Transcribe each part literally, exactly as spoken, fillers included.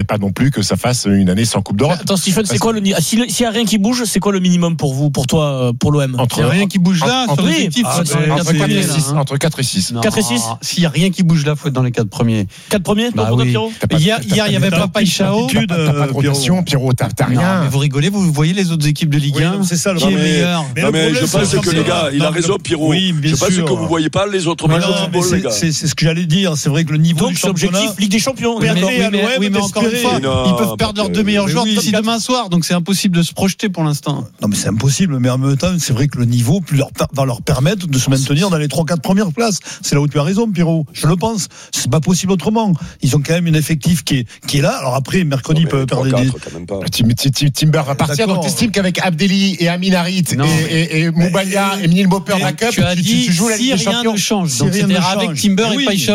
pas non plus que ça fasse une année sans Coupe d'Europe. Attends, Stephen, c'est quoi le niveau? S'il y a rien qui bouge, c'est quoi le minimum pour vous, pour toi, pour l'O M? Entre, il n'y a rien qui bouge là, entre, sur oui, l'effectif. ah, entre quatre et six. Entre quatre et six. quatre et six. S'il n'y a rien qui bouge là, il faut être dans les quatre premiers. quatre premiers, bah, pour oui. Pierrot? Hier, il n'y avait pas Païchao. T'as pas de rotation, Pierrot, t'as rien. Mais vous rigolez, vous voyez les autres équipes de Ligue un? C'est ça le qui est meilleur. Non, mais je pense que les gars, il a raison, Pierrot. Je pense que vous ne voyez pas les autres matchs de football, les gars. C'est ce que j'allais dire. C'est vrai que le niveau Donc, du c'est championnat. objectif Ligue des Champions. Oui, mais, oui, mais, oui, mais encore une fois, non, ils peuvent perdre leurs deux meilleurs joueurs oui, d'ici demain soir, donc c'est impossible de se projeter pour l'instant. Non, mais c'est impossible. Mais en même temps, c'est vrai que le niveau leur, va leur permettre de se maintenir dans les trois quatre premières places. C'est là où tu as raison, Pierrot. Je le pense. C'est pas possible autrement. Ils ont quand même un effectif qui est, qui est là. Alors après, mercredi, ils peuvent perdre des. Timber va partir. Donc, tu estimes qu'avec Abdelli et Amin Harit et, et Moubaya et Minil Bopper backup, tu as dit tu joues la Ligue si des rien Champions. ne change. Si Donc rien c'est-à-dire ne avec change. Timber Oui, et Païchao.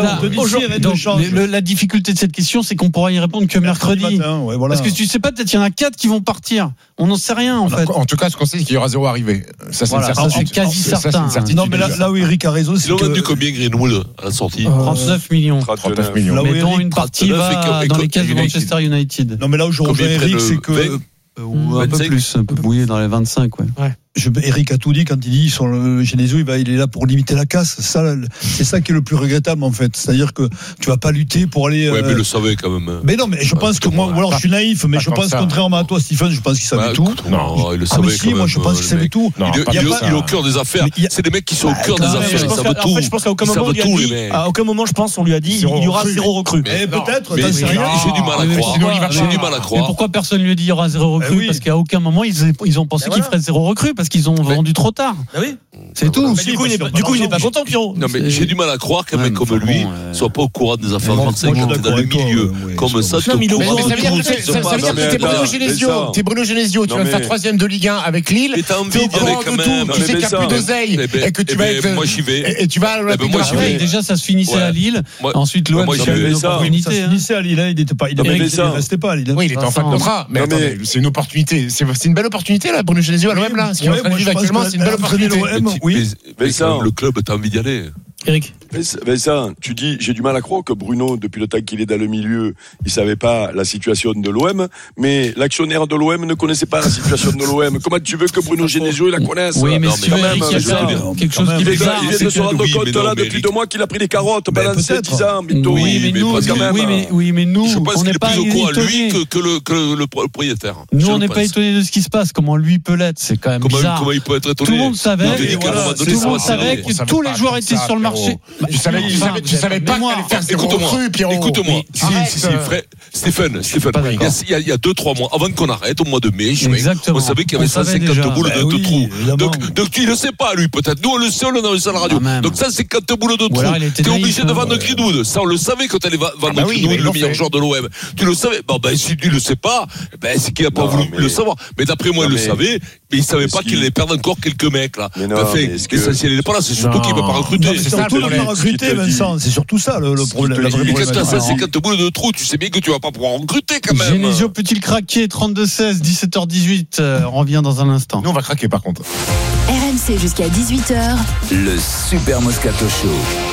La difficulté de cette question, c'est qu'on pourra y répondre que mercredi. Matin, ouais, voilà. Parce que tu sais pas, peut-être il y en a quatre qui vont partir. On n'en sait rien en fait. En tout cas, ce qu'on sait, c'est qu'il y aura zéro arrivé. Ça, c'est Voilà, une ça, certitude. c'est quasi Ça, c'est une certain. certitude. Non, mais là, là où Eric a raison, c'est Ils ont vendu que. combien Greenwood à la sortie? trente-neuf millions. trente-neuf millions. Là où Mais dont Eric- une partie va dans les caisses de Manchester United. Non, mais là où je rejoins Eric, c'est que. Ou un peu plus, un peu, oui, dans les vingt-cinq, ouais. Ouais. Je, Eric a tout dit quand il dit sur le Genesio, il va, il est là pour limiter la casse. Ça, c'est ça qui est le plus regrettable en fait. C'est-à-dire que tu vas pas lutter pour aller. Ouais, euh... mais il le savait quand même. Mais non, mais je pense que moi, ou alors je suis naïf, mais je pense ça. Contrairement à toi, Stephen, je pense qu'il savait Bah, tout. Non, il le Ah savait mais si, quand même. moi je pense qu'il savait mec. tout. Non, Il, pas il, tout il, ça. il est au cœur des affaires. Mais a... C'est des mecs qui sont au cœur des même, affaires. Je Ils pense savent qu'à- tout. en fait, je pense qu'à aucun Ils moment, savent on lui a tout, dit, les mecs. à aucun moment, je pense, on lui a dit, il y aura zéro recrue. Eh, peut-être, Mais t'en sais rien. j'ai du mal à Mais croire. sinon, il va J'ai pas. du mal à Mais croire. pourquoi personne lui a dit il y aura zéro recrue? Eh oui. Parce qu'à aucun moment ils, ils ont pensé Eh qu'ils voilà. feraient zéro recrue parce qu'ils ont vendu trop tard. Ah oui. C'est tout. Mais du coup, il n'est pas, du coup, il n'est pas content, Pierrot. Non, mais C'est- j'ai du mal à croire qu'un Ouais, mec mais comme enfin lui bon, euh, soit pas au courant des affaires de moi, trente-cinq moi, je suis minutes dans d'accord le avec toi, milieu. oui, Comme ça, Non, mais il est au Mais courant. ça veut dire tout que ce t'es- qui se ça veut passe. dire que mais t'es attends, Bruno mais Genesio. ça. T'es Bruno Genesio. Tu Non, vas mais- faire troisième de Ligue un avec Lille. Mais t'as T'es envie au d'y aller courant quand de même. tout. Non, Tu mais sais qu'il n'y a ça. plus d'oseille Eh ben, et que tu eh vas ben, être. moi, j'y vais. Et tu vas à l'Olympique moi, de j'y Marseille. vais. Déjà, ça se finissait Ouais. à Lille. Moi- Ensuite, l'O M moi, a j'y eu vais, une ça. Ça opportunité. se hein. finissait à Lille, hein, il n'était pas, il Non, mais était- ça. il restait pas à Lille. Oui, il était en fin de contrat. Mais Non, attends, mais- c'est une opportunité. C'est c'est une belle opportunité là, Bruno Genesio à l'O M là. Ce qu'il est en train de vivre actuellement, c'est une belle opportunité. Oui. Mais ça. le club, t'as envie d'y aller. Eric. Mais ça, tu dis, j'ai du mal à croire que Bruno, depuis le temps qu'il est dans le milieu, il savait pas la situation de l'O M, mais l'actionnaire de l'O M ne connaissait pas la situation de l'O M. Comment tu veux que Bruno Genesio la connaisse? Oui, mais Non, si mais tu veux, quand Eric, même, il y a je ça, veux dire, quelque quand chose même. qui Il est est bizarre. il vient de se rendre oui, compte mais non, là mais depuis Eric- deux mois qu'il a pris des carottes Ben, pendant sept peut-être. dix ans, bientôt. Oui, mais mais nous, parce quand même. oui, mais, oui, mais nous, Je pense on qu'il n'est est pas plus au courant, lui, étonnés. que, que, le, que le, le propriétaire. Nous, Je on le n'est pas pense. étonnés de ce qui se passe. Comment lui peut l'être, c'est quand même Comment, bizarre. comment il peut être étonné? Tout le monde savait, Il te dit et qu'à un voilà, moment tout donné, le ça monde va savait s'arrêter. que On savait tous pas les joueurs comme étaient ça, sur le Pierrot. marché. Tu savais, tu savais, tu savais pas Mais qu'il allait faire zéro Écoute-moi, recrue, Pierrot. écoute-moi. Oui. Si, Arrête. si, si, frère, Stéphane, Stéphane, pas il y, d'accord. a, il, y a, il y a deux, trois mois, avant qu'on arrête, au mois de mai, juin, Exactement. on savait qu'il y avait On savait cent cinquante déjà. boules de, Ben de oui, trous. évidemment. Donc, donc tu ne le sais pas, lui, peut-être. Nous, on le sait, on est dans le salle radio. Ah, même. Donc, cent cinquante boules de Ou alors, il trous. était T'es naïf, obligé de hein. vendre Greenwood. Ça, on le savait quand t'allais vendre Ah bah oui, Greenwood, mais ils le l'ont meilleur fait. joueur de l'O M. Tu le savais. Bon, ben, si tu le sais pas, ben, c'est qu'il a pas Non, voulu mais- le savoir. Mais d'après moi, Non, il le mais- savait, mais il savait Est-ce pas qu'il qu'il- allait perdre encore quelques mecs, là. Mais non, Enfin, mais est-ce que- l'essentiel, il est pas là. C'est surtout Non. qu'il veut pas Non, recruter. mais C'est ça, surtout le de problème. pas Ce qu'il recruter, te dit. Vincent. C'est surtout ça le, le Ce qu'il problème. te La dit. vraie Mais quand t'as problématique. cent cinquante boules de trous, tu sais bien que tu vas pas pouvoir recruter quand même. Genesio peut-il craquer? trente-deux seize, dix-sept heures dix-huit. euh, On revient dans un instant. Nous, on va craquer par contre. R M C jusqu'à dix-huit heures. Le Super Moscato Show.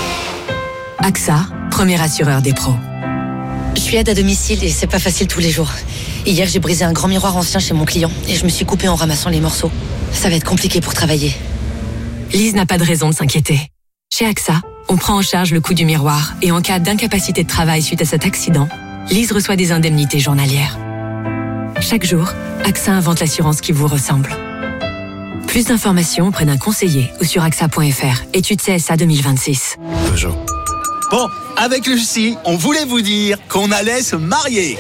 A X A, premier assureur des pros. Je suis aide à domicile et c'est pas facile tous les jours. Hier, j'ai brisé un grand miroir ancien chez mon client et je me suis coupée en ramassant les morceaux. Ça va être compliqué pour travailler. Lise n'a pas de raison de s'inquiéter. Chez A X A, on prend en charge le coût du miroir et en cas d'incapacité de travail suite à cet accident, Lise reçoit des indemnités journalières. Chaque jour, A X A invente l'assurance qui vous ressemble. Plus d'informations auprès d'un conseiller ou sur A X A point F R. Étude C S A deux mille vingt-six. Peugeot. Bon, avec Lucie, on voulait vous dire qu'on allait se marier.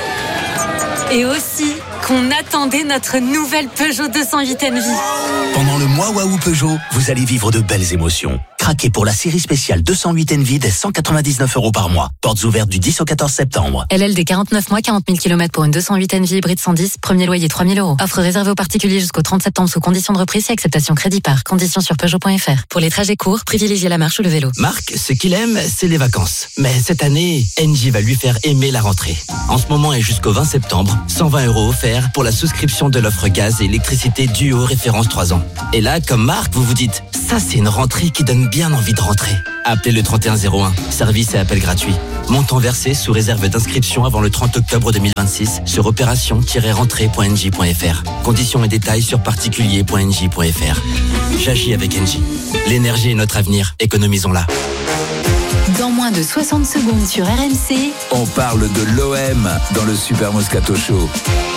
Et aussi qu'on attendait notre nouvelle Peugeot deux cent huit N V. Pendant le mois Waouh Peugeot, vous allez vivre de belles émotions. Craquez pour la série spéciale deux cent huit N V dès cent quatre-vingt-dix-neuf euros par mois. Portes ouvertes du dix au quatorze septembre. L L D quarante-neuf mois, quarante mille kilomètres pour une deux cent huit N V hybride cent dix, premier loyer trois mille euros. Offre réservée aux particuliers jusqu'au trente septembre sous conditions de reprise et acceptation crédit par. Conditions sur Peugeot point F R. Pour les trajets courts, privilégiez la marche ou le vélo. Marc, ce qu'il aime, c'est les vacances. Mais cette année, Engie va lui faire aimer la rentrée. En ce moment et jusqu'au vingt septembre, cent vingt euros offerts F R pour la souscription de l'offre gaz et électricité due aux références trois ans. Et là, comme Marc, vous vous dites, ça c'est une rentrée qui donne bien envie de rentrer. Appelez le trente et un zéro un, service et appel gratuit. Montant versé sous réserve d'inscription avant le trente octobre deux mille vingt-six sur opération tiret rentrée point n j point f r. Conditions et détails sur particulier point n j point f r. J'agis avec Engie. L'énergie est notre avenir, économisons-la. Dans moins de soixante secondes sur R M C, on parle de l'O M dans le Super Moscato Show.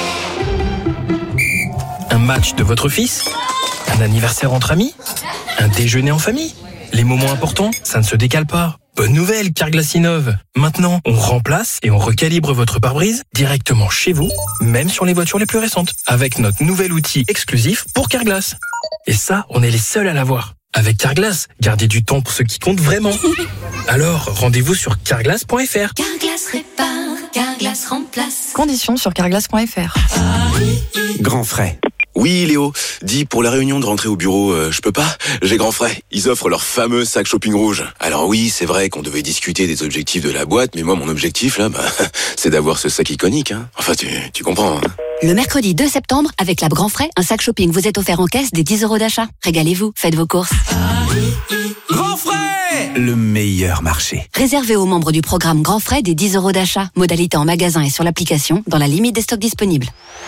Un match de votre fils ? Un anniversaire entre amis ? Un déjeuner en famille ? Les moments importants, ça ne se décale pas. Bonne nouvelle, Carglass innove. Maintenant, on remplace et on recalibre votre pare-brise directement chez vous, même sur les voitures les plus récentes, avec notre nouvel outil exclusif pour Carglass. Et ça, on est les seuls à l'avoir. Avec Carglass, gardez du temps pour ce qui compte vraiment. Alors, rendez-vous sur carglass point f r. Carglass répare, Carglass remplace. Conditions sur carglass point f r. Grand frais. Oui, Léo, dis, pour la réunion de rentrée au bureau, euh, je peux pas. J'ai grand frais. Ils offrent leur fameux sac shopping rouge. Alors oui, c'est vrai qu'on devait discuter des objectifs de la boîte, mais moi, mon objectif, là, bah, c'est d'avoir ce sac iconique, hein. Enfin, tu, tu comprends, hein. Le mercredi deux septembre, avec la Grand Frais, un sac shopping vous est offert en caisse des dix euros d'achat. Régalez-vous, faites vos courses. Grand Frais, le meilleur marché. Réservé aux membres du programme Grand Frais des dix euros d'achat. Modalité en magasin et sur l'application, dans la limite des stocks disponibles.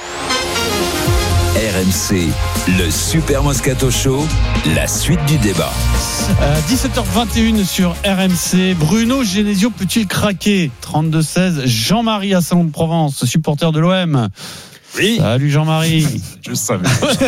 R M C, le Super Moscato Show, la suite du débat. Euh, dix-sept heures vingt et une sur R M C. Bruno Genesio peut-il craquer ? trente-deux seize. Jean-Marie à Salon-de-Provence, supporter de l'O M. Oui. Salut Jean-Marie. Je savais.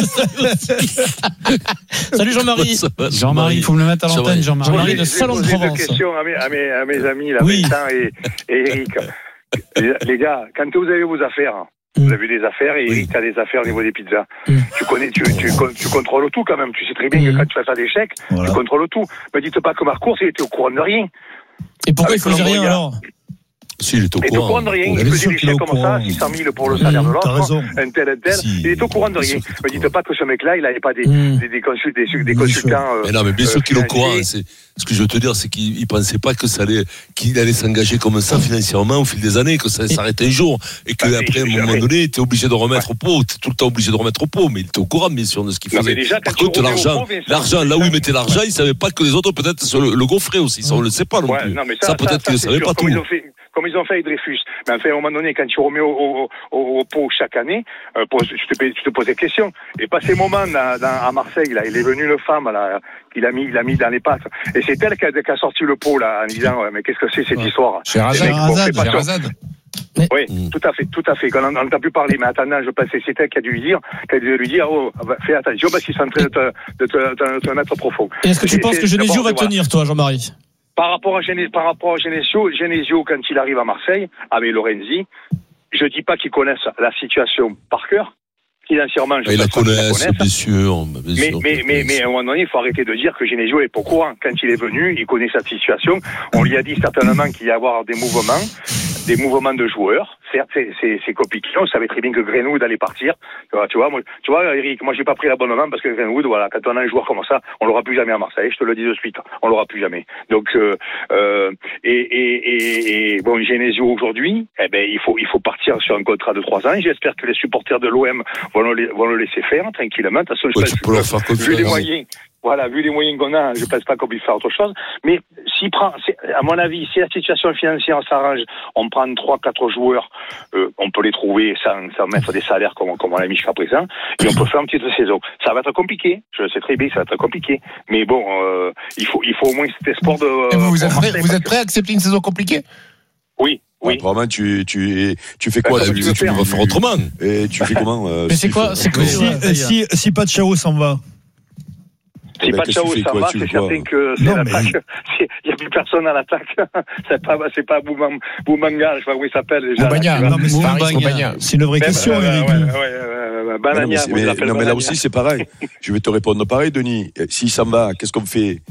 Salut Jean-Marie. Jean-Marie, il faut me le mettre à l'antenne, Jean-Marie. Jean-Marie de Salon-de-Provence. J'ai une question à mes, à mes, à mes amis, là, oui. Vincent et, et Eric. les, les gars, quand vous avez vos affaires, vous avez des affaires et Eric, tu as des affaires au niveau des pizzas. Mm. Tu connais, tu, tu, tu contrôles tout quand même. Tu sais très bien mm. que quand tu fais ça des chèques, voilà. Tu contrôles tout. Me dites pas que Marcours, il était au courant de rien. Et pourquoi Avec il faisait rien alors? Si, il est au courant. Il est au courant de rien. Il faisait des chèques comme ça, six cent mille pour le salaire de l'autre, un tel, un tel. Si. Il est au courant de rien. Me dites pas que ce mec-là, il n'avait pas des, mm. des, des, consul, des, des consultants. Mais non, mais bien sûr qu'il est au courant. C'est, ce que je veux te dire, c'est qu'il ne pensait pas que ça allait, qu'il allait s'engager comme ça financièrement au fil des années, que ça s'arrêtait un jour. Et qu'après, à un moment donné, il était obligé de remettre au pot. Tu es tout le temps obligé de remettre au pot. Mais il était au courant, bien sûr, de ce qu'il faisait. Déjà, par contre, l'argent, l'argent, là où il mettait l'argent, il ne savait pas que les autres, peut-être, le, le gaufraient aussi. Ça, on ne le sait pas non ouais, plus. Non, ça, ça, peut-être qu'ils ne savaient pas tout. Ils fait, comme ils ont fait avec Dreyfus. Mais enfin, à un moment donné, quand tu remets au, au, au, au pot chaque année, euh, pour, tu, te, tu te poses des questions. Et pas ces moments dans, dans, à Marseille, là, il est venu une femme, là, qu'il a mis, il a mis dans les pattes. Et c'est elle qui a, qui a sorti le pot, là, en disant, ouais, mais qu'est-ce que c'est cette ouais. histoire? Sherazade. Mais... Oui, mmh. tout à fait, tout à fait. Quand on n'en a plus parlé, mais attendant, je pense que c'est elle qui a dû lui dire, qui a dû lui dire, oh, fais attention parce qu'ils sont en train de te, de te, de te, te mettre profond. Et est-ce que tu penses que Genesio va tenir, toi, Jean-Marie? Par rapport à Genesio, par rapport à Genesio, Genesio, quand il arrive à Marseille, avec Lorenzi, je dis pas qu'ils connaissent la situation par cœur. Financièrement, je ils la connaissent, bien sûr. Bien mais, sûr mais, mais, mais, à un moment donné, il faut arrêter de dire que Genesio est pas au courant. Quand il est venu, il connaît sa situation. On lui a dit certainement qu'il y a avoir des mouvements, des mouvements de joueurs. Certes, c'est, c'est, c'est compliqué. On savait très bien que Greenwood allait partir. Tu vois, moi, tu vois, Eric, moi, j'ai pas pris l'abonnement parce que Greenwood, voilà, quand on a un joueur comme ça, on l'aura plus jamais à Marseille. Je te le dis de suite. On l'aura plus jamais. Donc, euh, euh, et, et, et, et, bon, Genesio aujourd'hui, eh ben, il faut, il faut partir sur un contrat de trois ans. J'espère que les supporters de l'O M vont le, vont le laisser faire tranquillement. De toute façon, ouais, tu peux leur faire vu les moyens. Voilà, vu les moyens qu'on a, je ne pense pas qu'on puisse faire autre chose. Mais s'il prend, c'est, à mon avis, si la situation financière s'arrange, on prend trois, quatre joueurs, euh, on peut les trouver sans, sans mettre des salaires comme, comme on l'a mis jusqu'à présent, et on peut faire une petite saison. Ça va être compliqué, je sais très bien que ça va être compliqué, mais bon, euh, il faut, il faut au moins cet espoir de. Euh, vous, vous êtes prêt, vous êtes prêt à accepter une saison compliquée? Oui. Oui. Vraiment, tu, tu, tu fais quoi? Bah, tu, tu, tu vas faire autrement. Et tu fais comment? euh, Mais c'est quoi? C'est quoi? Si, si, si pas de Chao s'en va. Si pas de Chao s'en va, c'est certain que c'est non, l'attaque. Il n'y a plus personne à l'attaque. c'est pas, c'est pas Boumanga, je sais pas où il s'appelle déjà. Boumanga, non, mais c'est, Boumanga. C'est une vraie même, question, euh, Eric. Ouais, ouais, ouais, Banania, non, mais, mais, non, mais là aussi, c'est pareil. Je vais te répondre pareil, Denis. S'il s'en va, qu'est-ce qu'on fait?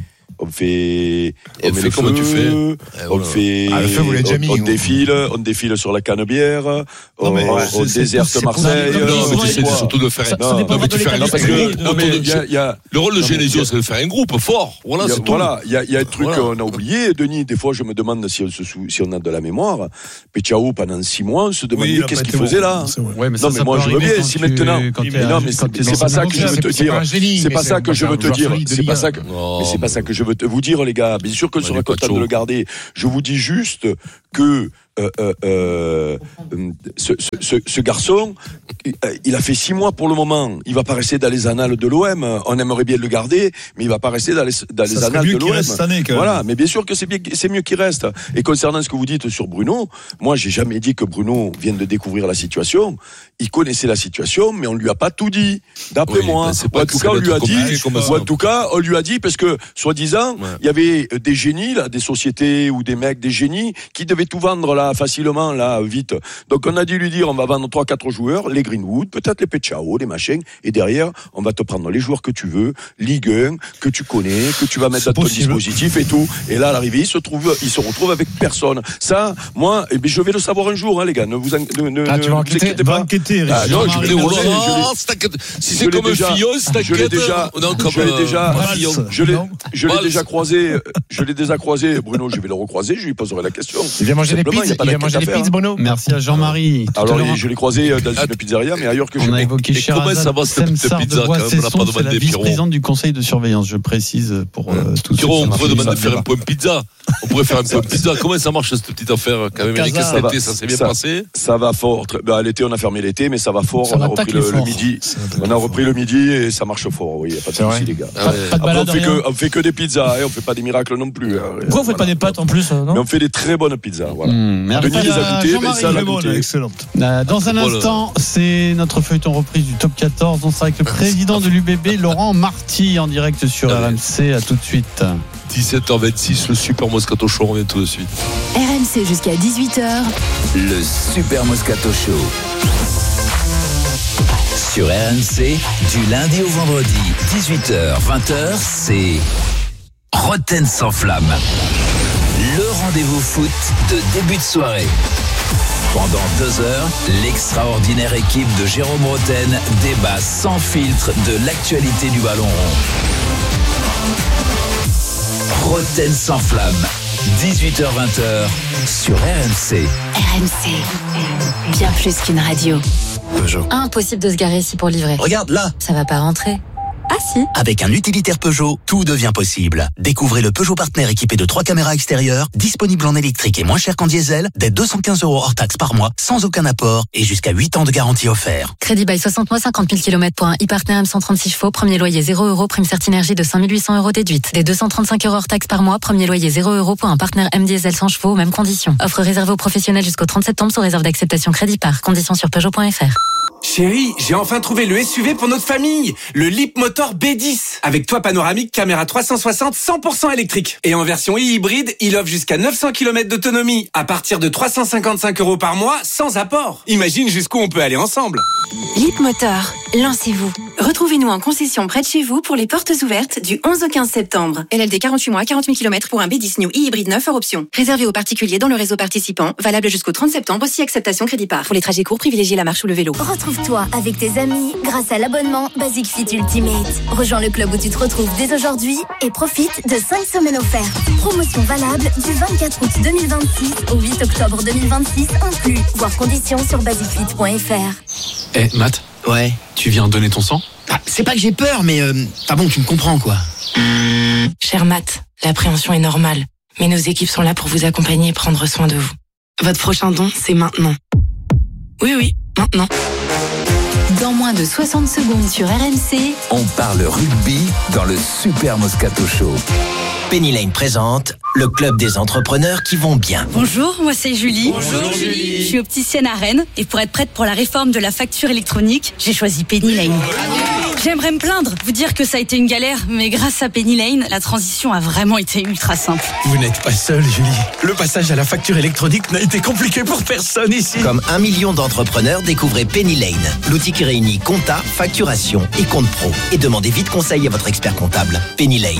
on fait, on Et met fait le comme feu, tu fais. on voilà. fait, Ah, le feu, vous l'avez déjà mis, on, on vous. défile, on défile sur la Canebière, on, mais ouais, on c'est- déserte c'est- c'est Marseille. pour- Non, mais on tu fait sais quoi surtout de faire. Ça- Non, ça dépend non, mais de tu fais l'état un Non, parce que, groupe. non, mais il y a, il y a, Le rôle de non, mais Genesio, il y a- c'est de faire un groupe fort. Voilà, il y a- c'est tout. voilà, il y a, il y a un truc Voilà. qu'on a oublié, Denis. Des fois, je me demande si on, se sou- si on a de la mémoire. Pétiao, pendant six mois, on se demandait Oui, il a qu'est-ce pas qu'il été faisait bon, là. c'est vrai. Ouais, mais Non, ça, mais ça moi, peut je veux arriver bien, quand si tu- maintenant- quand Mais t'es- non, mais quand c'est t'es c'est dans pas un ça groupe, que je veux c'est te pas- dire. un génie, C'est mais pas c'est ça un- que je c'est un veux te joueur dire. solide de C'est Ligue pas un. ça que. Non, Mais c'est pas ça que je veux te vous dire, les gars. Bien sûr que je Ouais, serai les content Pacho. de le garder. Je vous dis juste que euh, euh, euh, ce, ce, ce, ce garçon, il a fait six mois pour le moment. Il va pas rester dans les annales de l'O M. On aimerait bien le garder, mais il va pas rester dans les, dans les Ça serait annales mieux de qu'il l'O M. reste cette année, quand même. Voilà, mais bien sûr que c'est bien, c'est mieux qu'il reste. Et concernant ce que vous dites sur Bruno, moi j'ai jamais dit que Bruno vient de découvrir la situation. Il connaissait la situation, mais on lui a pas tout dit. D'après Oui, moi, ben, c'est ou pas en que tout ça cas on va lui a être dit, compliqué comme ça. ou en tout cas on lui a dit parce que soi-disant Ouais. il y avait des génies là, des sociétés ou des mecs, des génies qui devaient tout vendre là facilement là vite. Donc on a dû lui dire on va vendre trois quatre joueurs, les Greenwood, peut-être les Pétiao, les machins, et derrière on va te prendre les joueurs que tu veux, Ligue un que tu connais, que tu vas mettre dans ton possible. dispositif et tout. Et là à l'arrivée il se trouve, il se retrouve avec personne. Ça, moi, eh bien, je vais le savoir un jour, hein, les gars. Ne vous, en- ne, ne, Ah, tu vas ne vous enquêter inquiétez Va pas. enquêter, Eric. Ah, non, je Mais l'ai- oh je là l'ai- là, je l'ai- c'est t'inquiète. Si je c'est l'ai comme un déjà- fillon, c'est je l'ai t'inquiète. déjà, Non, comme je l'ai un- déjà, un fillon. je l'ai, Non. je l'ai Valls. déjà croisé, je l'ai déjà croisé. Bruno, je vais le recroiser, je lui poserai la question. Il vient manger des Simplement, pizzas, il y a pas il vient d'enquête manger à des faire. pizzas, Bono. Merci à Jean-Marie. Tout à Alors, l'heure, je l'ai croisé dans une pizzeria, mais ailleurs que je on a l'ai. évoqué Et comment ça Sherazade va, cette petite Semsar de pizza, quand même, on n'a pas Boissesson, c'est la demandé, Pierrot. vice-présidente du conseil de surveillance, je précise pour euh, tous ceux Pierrot, qui on sont pourrait demander de marqués. faire un point pizza. On pourrait faire un point pizza. Comment ça marche cette petite affaire quand même, Eric? Ça Cet va, été, ça s'est bien ça- passé. Ça va fort. Très- bah, à l'été, on a fermé l'été, mais ça va fort. Ça on a attaque repris les le, le forts. midi. On a repris le midi et ça marche fort. Oui, y a pas de C'est souci, vrai. les gars. Ah ouais. Pas de Après, balade, on fait rien. que, on fait que des pizzas, hein, on fait pas des miracles non plus. hein. Pourquoi vous faites pas des pâtes en plus, euh, Mais non on fait des très bonnes pizzas. Voilà. Mmh, merci Denis les a à goûtées, Jean-Marie. Vincent l'a Très bonne, goûté. excellente. Euh, Dans un Voilà. instant, c'est notre feuilleton reprise du top quatorze. On sera avec le président de l'U B B, Laurent Marty, en direct sur Allez. R M C. À tout de suite. dix-sept heures vingt-six, le Super Moscato Show, on revient tout de suite. R M C jusqu'à dix-huit heures. Le Super Moscato Show. Sur R M C, du lundi au vendredi, dix-huit heures, vingt heures, c'est Roten sans flamme. Le rendez-vous foot de début de soirée. Pendant deux heures, l'extraordinaire équipe de Jérôme Roten débat sans filtre de l'actualité du ballon rond. Roten sans flamme, dix-huit heures, vingt heures, sur R M C. R M C. Bien plus qu'une radio. Peugeot. Impossible de se garer ici pour livrer. Regarde là. Ça va pas rentrer. Ah si. Avec un utilitaire Peugeot, tout devient possible. Découvrez le Peugeot Partner équipé de trois caméras extérieures, disponible en électrique et moins cher qu'en diesel, dès deux cent quinze euros hors taxe par mois, sans aucun apport et jusqu'à huit ans de garantie offert. Crédit bail soixante mois, cinquante mille kilomètres pour un e-partner M cent trente-six chevaux. Premier loyer zéro euros. Prime Certinergie de cinq mille huit cents euros déduite. Des deux cent trente-cinq euros hors taxe par mois. Premier loyer zéro euros pour un partenaire M diesel cent chevaux aux mêmes conditions. Offre réservée aux professionnels jusqu'au trente septembre sous réserve d'acceptation crédit par. Conditions sur Peugeot point F R. Chérie, j'ai enfin trouvé le S U V pour notre famille, le Leapmotor B dix. Avec toit panoramique, caméra trois cent soixante, cent pour cent électrique. Et en version e-hybride, il offre jusqu'à neuf cents kilomètres d'autonomie, à partir de trois cent cinquante-cinq euros par mois, sans apport. Imagine jusqu'où on peut aller ensemble. Leapmotor, lancez-vous. Retrouvez-nous en concession près de chez vous pour les portes ouvertes du onze au quinze septembre. L L D quarante-huit mois, quarante mille kilomètres pour un B dix New e-hybride neuf hors option. Réservé aux particuliers dans le réseau participant, valable jusqu'au trente septembre, si acceptation crédit par. Pour les trajets courts, privilégiez la marche ou le vélo. Retrouve-toi avec tes amis grâce à l'abonnement Basic Fit Ultimate. Rejoins le club où tu te retrouves dès aujourd'hui et profite de cinq semaines offertes. Promotion valable du vingt-quatre août deux mille vingt-six au huit octobre deux mille vingt-six inclus. Voir conditions sur basic fit point F R. Eh, Matt. Ouais. Tu viens donner ton sang? Ah, c'est pas que j'ai peur, mais euh, ah bon, tu me comprends quoi. Cher Matt, l'appréhension est normale, mais nos équipes sont là pour vous accompagner et prendre soin de vous. Votre prochain don, c'est maintenant. Oui, oui, maintenant. Dans moins de soixante secondes sur R M C, On parle rugby dans le Super Moscato Show. Penny Lane présente le club des entrepreneurs qui vont bien. Bonjour, moi c'est Julie. Bonjour, Julie. Je suis opticienne à Rennes et pour être prête pour la réforme de la facture électronique, j'ai choisi Penny Lane. J'aimerais me plaindre, vous dire que ça a été une galère, mais grâce à Penny Lane, la transition a vraiment été ultra simple. Vous n'êtes pas seule, Julie. Le passage à la facture électronique n'a été compliqué pour personne ici. Comme un million d'entrepreneurs, découvrez Penny Lane, l'outil qui réunit compta, facturation et compte pro. Et demandez vite conseil à votre expert comptable. Penny Lane.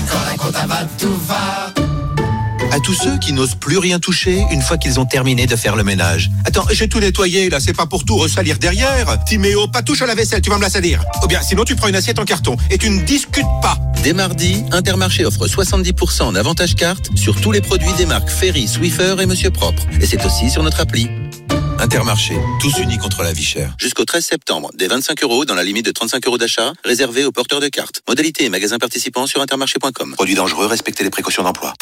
À tous ceux qui n'osent plus rien toucher une fois qu'ils ont terminé de faire le ménage. Attends, j'ai tout nettoyé, là, c'est pas pour tout ressalir derrière. Timéo, pas touche à la vaisselle, tu vas me la salir. Ou bien, sinon tu prends une assiette en carton et tu ne discutes pas. Dès mardi, Intermarché offre soixante-dix pour cent en avantage carte sur tous les produits des marques Ferry, Swiffer et Monsieur Propre. Et c'est aussi sur notre appli. Intermarché, tous unis contre la vie chère. Jusqu'au treize septembre, des vingt-cinq euros dans la limite de trente-cinq euros d'achat, réservés aux porteurs de cartes. Modalité et magasins participants sur intermarché point com. Produits dangereux, respectez les précautions d'emploi.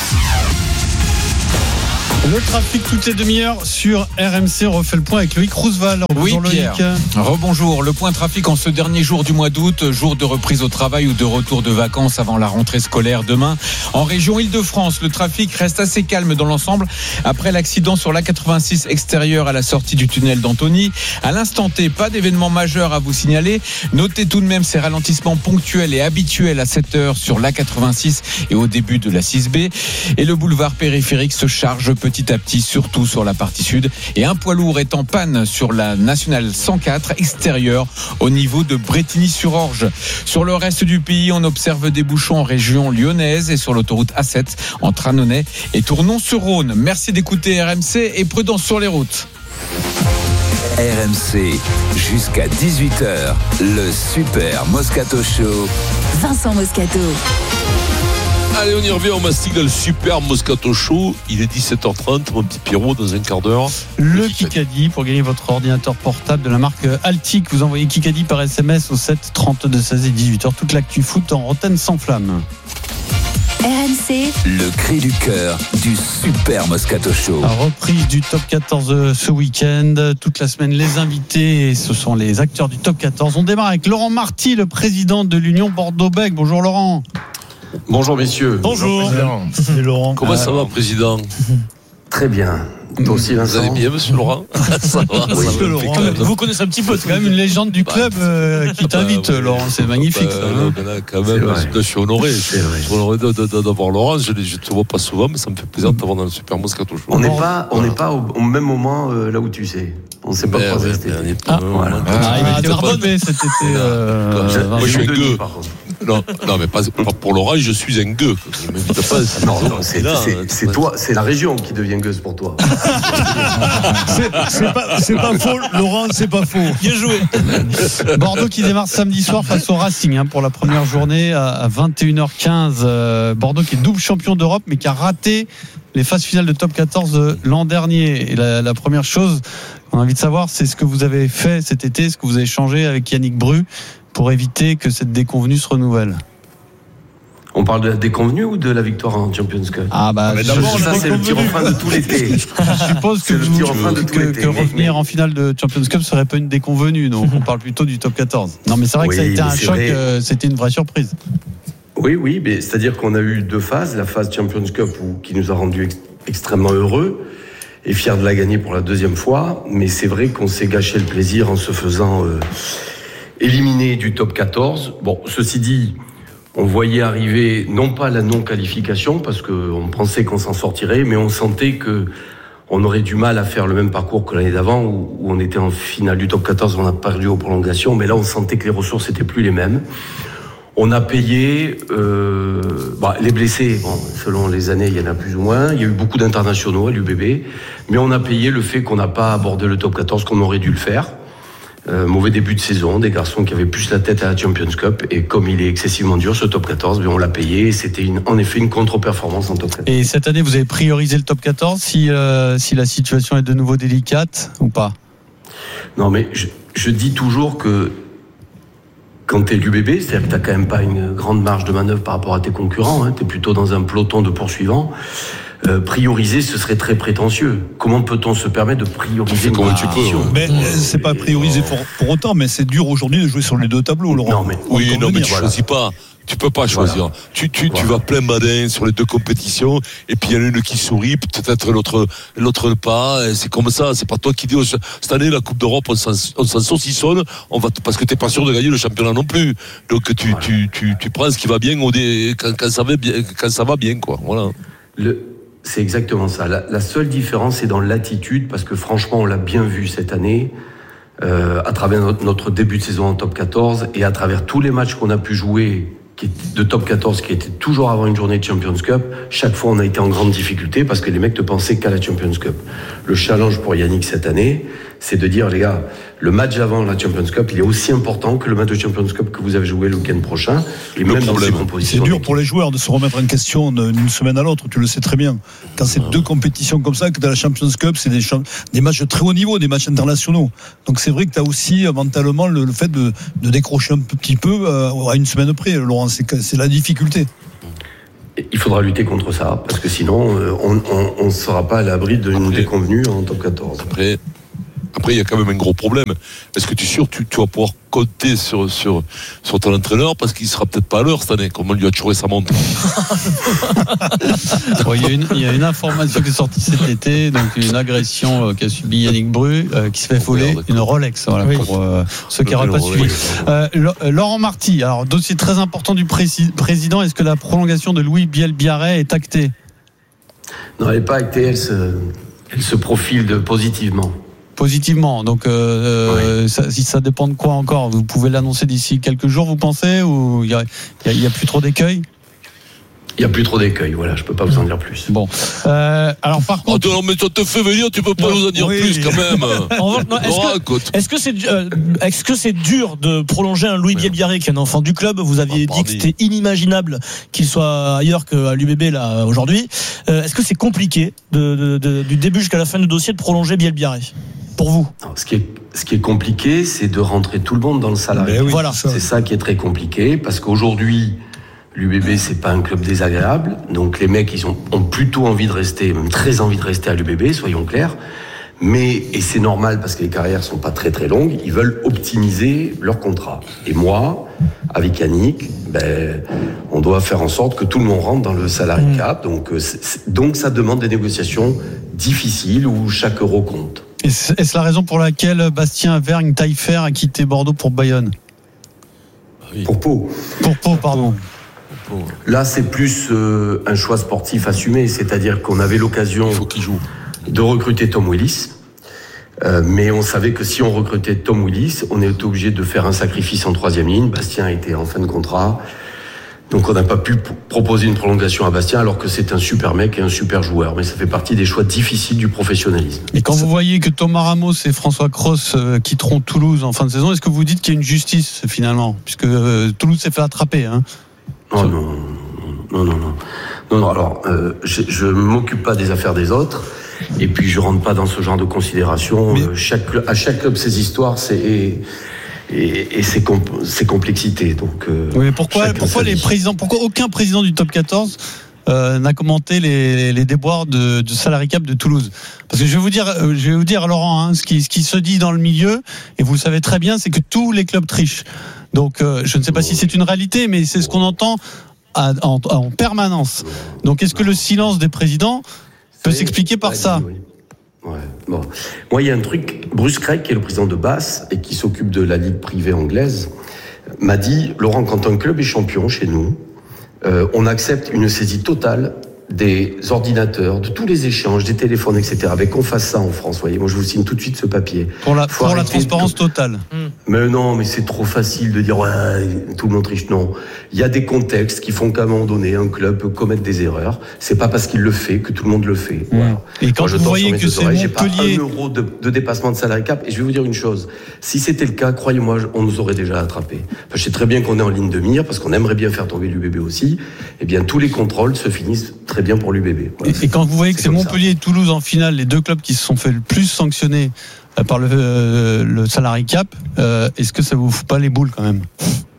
Le trafic toutes les demi-heures sur R M C. On refait le point avec Loïc Roosevelt. Oui, Pierre. Rebonjour. Le point trafic en ce dernier jour du mois d'août, jour de reprise au travail ou de retour de vacances avant la rentrée scolaire demain. En région Île-de-France, le trafic reste assez calme dans l'ensemble après l'accident sur l'A quatre-vingt-six extérieur à la sortie du tunnel d'Antony. À l'instant T, pas d'événement majeur à vous signaler. Notez tout de même ces ralentissements ponctuels et habituels à sept heures sur l'A quatre-vingt-six et au début de la six B. Et le boulevard périphérique se charge petit à petit, surtout sur la partie sud. Et un poids lourd est en panne sur la nationale cent quatre extérieure au niveau de Brétigny-sur-Orge. Sur le reste du pays, on observe des bouchons en région lyonnaise et sur l'autoroute A sept entre Annonay et Tournon-sur-Rhône. Merci d'écouter R M C et prudence sur les routes. R M C, jusqu'à dix-huit heures, le Super Moscato Show. Vincent Moscato. Allez, on y revient, on mastique le Super Moscato Show. Il est dix-sept heures trente, mon petit Pierrot, dans un quart d'heure. Le Kikadi, pour gagner votre ordinateur portable de la marque Altic. Vous envoyez Kikadi par S M S au sept trente-deux seize et dix-huit heures. Toute l'actu foot en Rotten sans flamme. R M C, le cri du cœur du Super Moscato Show. La reprise du top quatorze ce week-end. Toute la semaine, les invités, ce sont les acteurs du top quatorze. On démarre avec Laurent Marty, le président de l'Union Bordeaux-Bègles. Bonjour Laurent. Bonjour messieurs. Bonjour. Bonjour C'est Laurent. Comment ça va, président? Très bien. Toi aussi, Vincent. Vous allez bien, monsieur Laurent? Ça va, oui, ça va, Laurent. Vous connaissez un petit peu. C'est quand même une légende du club euh, qui t'invite, bah, oui. Laurent. C'est magnifique. Bah, ça, hein. là, quand même, je suis honoré. Je suis honoré d'avoir Laurent. Je ne te vois pas souvent, mais ça me fait plaisir de t'avoir dans le Super Moscato Show. On n'est pas, on n'est pas au, au même moment euh, là où tu sais. On ne s'est pas ben, croisé. Ouais, ah, voilà. ah, ah, il était ordonné cet été. Euh, Moi, je suis un gueux. Non, non, mais pas, pas pour Laurent, je suis un gueux. Ne m'invite pas. C'est non, non, c'est, là, c'est, c'est toi, c'est la région qui devient gueuse pour toi. c'est, c'est, pas, c'est pas faux, Laurent, c'est pas faux. Bien joué. Bordeaux qui démarre samedi soir face au Racing hein, pour la première journée à vingt et une heures quinze. Euh, Bordeaux qui est double champion d'Europe mais qui a raté les phases finales de top quatorze l'an dernier. Et la, la première chose qu'on a envie de savoir, c'est ce que vous avez fait cet été, ce que vous avez changé avec Yannick Bru pour éviter que cette déconvenue se renouvelle. On parle de la déconvenue ou de la victoire en Champions Cup? Ah bah je, d'abord, ça c'est le petit refrain de tout l'été. Je suppose que, vous, que, que, que revenir mais... en finale de Champions Cup serait pas une déconvenue, donc on parle plutôt du top quatorze. Non mais c'est vrai oui, que ça a été un choc, euh, c'était une vraie surprise. Oui, oui, mais c'est-à-dire qu'on a eu deux phases, la phase Champions Cup où, qui nous a rendus ex- extrêmement heureux et fiers de la gagner pour la deuxième fois, mais c'est vrai qu'on s'est gâché le plaisir en se faisant euh, éliminer du top quatorze. Bon, ceci dit, on voyait arriver non pas la non-qualification, parce qu'on pensait qu'on s'en sortirait, mais on sentait que on aurait du mal à faire le même parcours que l'année d'avant, où, où on était en finale du top quatorze, on a perdu aux prolongations, mais là on sentait que les ressources n'étaient plus les mêmes. On a payé euh, bah, les blessés, bon, selon les années, il y en a plus ou moins. Il y a eu beaucoup d'internationaux à l'U B B, mais on a payé le fait qu'on n'a pas abordé le top quatorze comme on aurait dû le faire. Euh, mauvais début de saison, des garçons qui avaient plus la tête à la Champions Cup, et comme il est excessivement dur ce top quatorze, bien on l'a payé, et c'était une, en effet une contre-performance en top quatorze. Et cette année, vous avez priorisé le top quatorze si, euh, si la situation est de nouveau délicate ou pas? Non, mais je, je dis toujours que quand t'es l'U B B, c'est-à-dire que t'as quand même pas une grande marge de manœuvre par rapport à tes concurrents, hein, t'es plutôt dans un peloton de poursuivants. Euh, prioriser, ce serait très prétentieux. Comment peut-on se permettre de prioriser une compétition ? Mais c'est pas prioriser pour, pour autant, mais c'est dur aujourd'hui de jouer sur les deux tableaux, Laurent. Non, mais oui, non, mais tu choisis pas. Tu peux pas choisir. Voilà. Tu, tu, voilà. tu vas plein badin sur les deux compétitions, et puis il y en a une qui sourit, peut-être l'autre, l'autre pas. Et c'est comme ça. C'est pas toi qui dis, oh, cette année, la Coupe d'Europe, on s'en, on s'en saucissonne, on va, parce que t'es pas sûr de gagner le championnat non plus. Donc, tu, voilà. tu, tu, tu prends ce qui va bien au dé, quand, quand ça va bien, quand ça va bien, quoi. Voilà. Le, c'est exactement ça. La, la seule différence, c'est dans l'attitude, parce que franchement, on l'a bien vu cette année. Euh, à travers notre, notre début de saison en top quatorze et à travers tous les matchs qu'on a pu jouer qui étaient de top quatorze qui étaient toujours avant une journée de Champions Cup, chaque fois on a été en grande difficulté parce que les mecs ne pensaient qu'à la Champions Cup. Le challenge pour Yannick cette année, c'est de dire les gars, le match avant la Champions Cup, il est aussi important que le match de Champions Cup que vous avez joué le week-end prochain. Et même dans ces compositions. C'est dur pour les joueurs de se remettre en question d'une semaine à l'autre, tu le sais très bien. Quand c'est deux compétitions comme ça, que dans la Champions Cup, c'est des, des matchs de très haut niveau, des matchs internationaux. Donc c'est vrai que tu as aussi mentalement le, le fait de, de décrocher un petit peu euh, à une semaine près, Laurent, c'est, c'est la difficulté. Il faudra lutter contre ça, parce que sinon, euh, on ne sera pas à l'abri d'une déconvenue en top quatorze. Après, Après, il y a quand même un gros problème. Est-ce que tu es sûr que tu, tu vas pouvoir compter sur, sur, sur ton entraîneur parce qu'il sera peut-être pas à l'heure cette année, comme on lui a toujours sa montre. Bon, il, y a une, il y a une information qui est sortie cet été, donc une agression euh, qu'a subi Yannick Bru, euh, qui se fait voler une Rolex, voilà, oui. pour euh, ceux qui n'auraient pas suivi. Euh, Laurent Marty, alors dossier très important du prési- président, est-ce que la prolongation de Louis Biel-Biarrey est actée ? Non, elle n'est pas actée, elle se, elle se profile de positivement. Positivement, donc euh, oui. ça, ça dépend de quoi encore. Vous pouvez l'annoncer d'ici quelques jours, vous pensez, ou il y a, il y a plus trop d'écueils ? Il n'y a plus trop d'écueils, voilà, je ne peux pas vous en dire plus. Bon, euh, alors par contre... Oh, mais ça te fait venir, tu ne peux pas non, nous en dire oui. plus quand même. non, est-ce, que, est-ce, que c'est, euh, est-ce que c'est dur de prolonger un Louis Biel-Biarrey qui est un enfant du club ? Vous aviez oh, dit que c'était inimaginable qu'il soit ailleurs qu'à l'U B B là, aujourd'hui. Euh, est-ce que c'est compliqué de, de, de, du début jusqu'à la fin du dossier de prolonger Biel-Biarrey ? Pour vous ? Non, ce qui est, ce qui est compliqué, c'est de rentrer tout le monde dans le salarié. Oui, voilà. C'est ça qui est très compliqué, parce qu'aujourd'hui, l'U B B, c'est pas un club désagréable. Donc les mecs, ils ont, ont plutôt envie de rester, même très envie de rester à l'U B B, soyons clairs. Mais, et c'est normal parce que les carrières sont pas très très longues, ils veulent optimiser leur contrat. Et moi, avec Yannick, ben, on doit faire en sorte que tout le monde rentre dans le salary mmh. cap. Donc, c'est, donc ça demande des négociations difficiles où chaque euro compte. Est-ce, est-ce la raison pour laquelle Bastien Vergne-Taillefer a quitté Bordeaux pour Bayonne ? Oui. Pour Pau. Pour Pau, pardon. Là, c'est plus euh, un choix sportif assumé, c'est-à-dire qu'on avait l'occasion Il faut qu'il joue. de recruter Tom Willis, euh, mais on savait que si on recrutait Tom Willis, on était obligé de faire un sacrifice en troisième ligne. Bastien était en fin de contrat, donc on n'a pas pu p- proposer une prolongation à Bastien, alors que c'est un super mec et un super joueur, mais ça fait partie des choix difficiles du professionnalisme. Et quand ça... vous voyez que Thomas Ramos et François Cros euh, quitteront Toulouse en fin de saison, est-ce que vous dites qu'il y a une justice finalement, puisque euh, Toulouse s'est fait attraper, hein ? Oh non, non, non, non. Non, non, alors, euh, je ne m'occupe pas des affaires des autres, et puis je ne rentre pas dans ce genre de considérations. Mais... Chaque, à chaque club, ses histoires, c'est, et, et, et ses, comp- ses complexités. Donc, euh, oui, pourquoi, pourquoi, les présidents, pourquoi aucun président du top quatorze euh, n'a commenté les, les déboires de, de salary cap de Toulouse ? Parce que je vais vous dire, je vais vous dire Laurent, hein, ce, qui, ce qui se dit dans le milieu, et vous le savez très bien, c'est que tous les clubs trichent. Donc, euh, je ne sais pas si c'est une réalité, mais c'est ce qu'on entend à, en, en permanence. Donc, est-ce que le silence des présidents peut c'est s'expliquer par ça ? Oui. Ouais. Bon. Moi, il y a un truc. Bruce Craig, qui est le président de Bath et qui s'occupe de la ligue privée anglaise, m'a dit, Laurent, quand un club est champion chez nous, euh, on accepte une saisie totale des ordinateurs, de tous les échanges, des téléphones, et cetera. Avec qu'on fasse ça en France, voyez. Moi, je vous signe tout de suite ce papier. Pour la, pour la transparence de... totale. Mais non, mais c'est trop facile de dire, ouais, tout le monde triche. Non. Il y a des contextes qui font qu'à un moment donné, un club peut commettre des erreurs. C'est pas parce qu'il le fait que tout le monde le fait. Mmh. Voilà. Et quand Moi, vous voyez que c'est Montpellier... J'ai pas un euro de, de dépassement de salary cap. Et je vais vous dire une chose. Si c'était le cas, croyez-moi, on nous aurait déjà attrapés. Enfin, je sais très bien qu'on est en ligne de mire, parce qu'on aimerait bien faire tomber l'U B B aussi. Eh bien, tous les contrôles se finissent très bien pour l'U B B. Voilà. Et, et quand vous voyez que c'est, c'est Montpellier ça. et Toulouse en finale, les deux clubs qui se sont fait le plus sanctionner euh, par le, euh, le salary cap, euh, est-ce que ça vous fout pas les boules quand même ?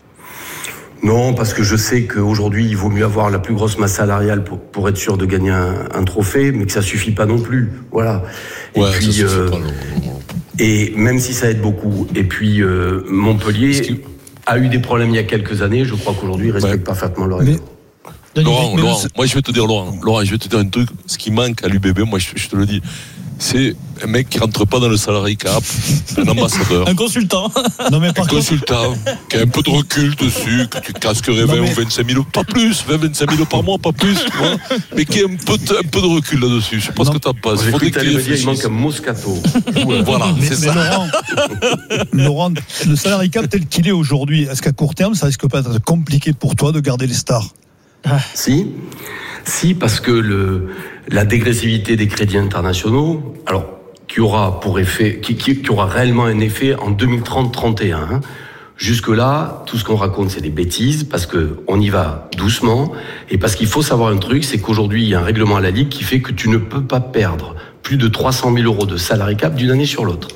Non, parce que je sais qu'aujourd'hui, il vaut mieux avoir la plus grosse masse salariale pour, pour être sûr de gagner un, un trophée, mais que ça suffit pas non plus. Voilà. Et ouais, puis, ça euh, pas, non. Et même si ça aide beaucoup. Et puis, euh, Montpellier... a eu des problèmes il y a quelques années. Je crois qu'aujourd'hui, il respecte ouais. parfaitement le règlement. Laurent, Laurent, moi je vais te dire, Laurent, Laurent, je vais te dire un truc. Ce qui manque à l'U B B, moi je, je te le dis, c'est un mec qui rentre pas dans le salary cap, un ambassadeur, un consultant, non mais un consultant qui a un peu de recul dessus, que tu casquerais vingt mais... ou vingt-cinq mille, pas plus, vingt, vingt-cinq mille par mois, pas plus, tu vois, mais qui a un peu, de, un peu de recul là-dessus. Je sais pas non. ce que t'en penses. Il faudrait qu'il me dire, il manque un Moscato. Voilà, mais, c'est mais ça. Laurent, Laurent, le salary cap tel qu'il est aujourd'hui, est-ce qu'à court terme, ça risque pas d'être compliqué pour toi de garder les stars? Ah. Si, si, parce que le, la dégressivité des crédits internationaux, alors, qui aura pour effet, qui, qui, qui aura réellement un effet en deux mille trente trente et un. Hein. Jusque-là, tout ce qu'on raconte, c'est des bêtises, parce que on y va doucement, et parce qu'il faut savoir un truc, c'est qu'aujourd'hui, il y a un règlement à la Ligue qui fait que tu ne peux pas perdre plus de trois cent mille euros de salary cap d'une année sur l'autre.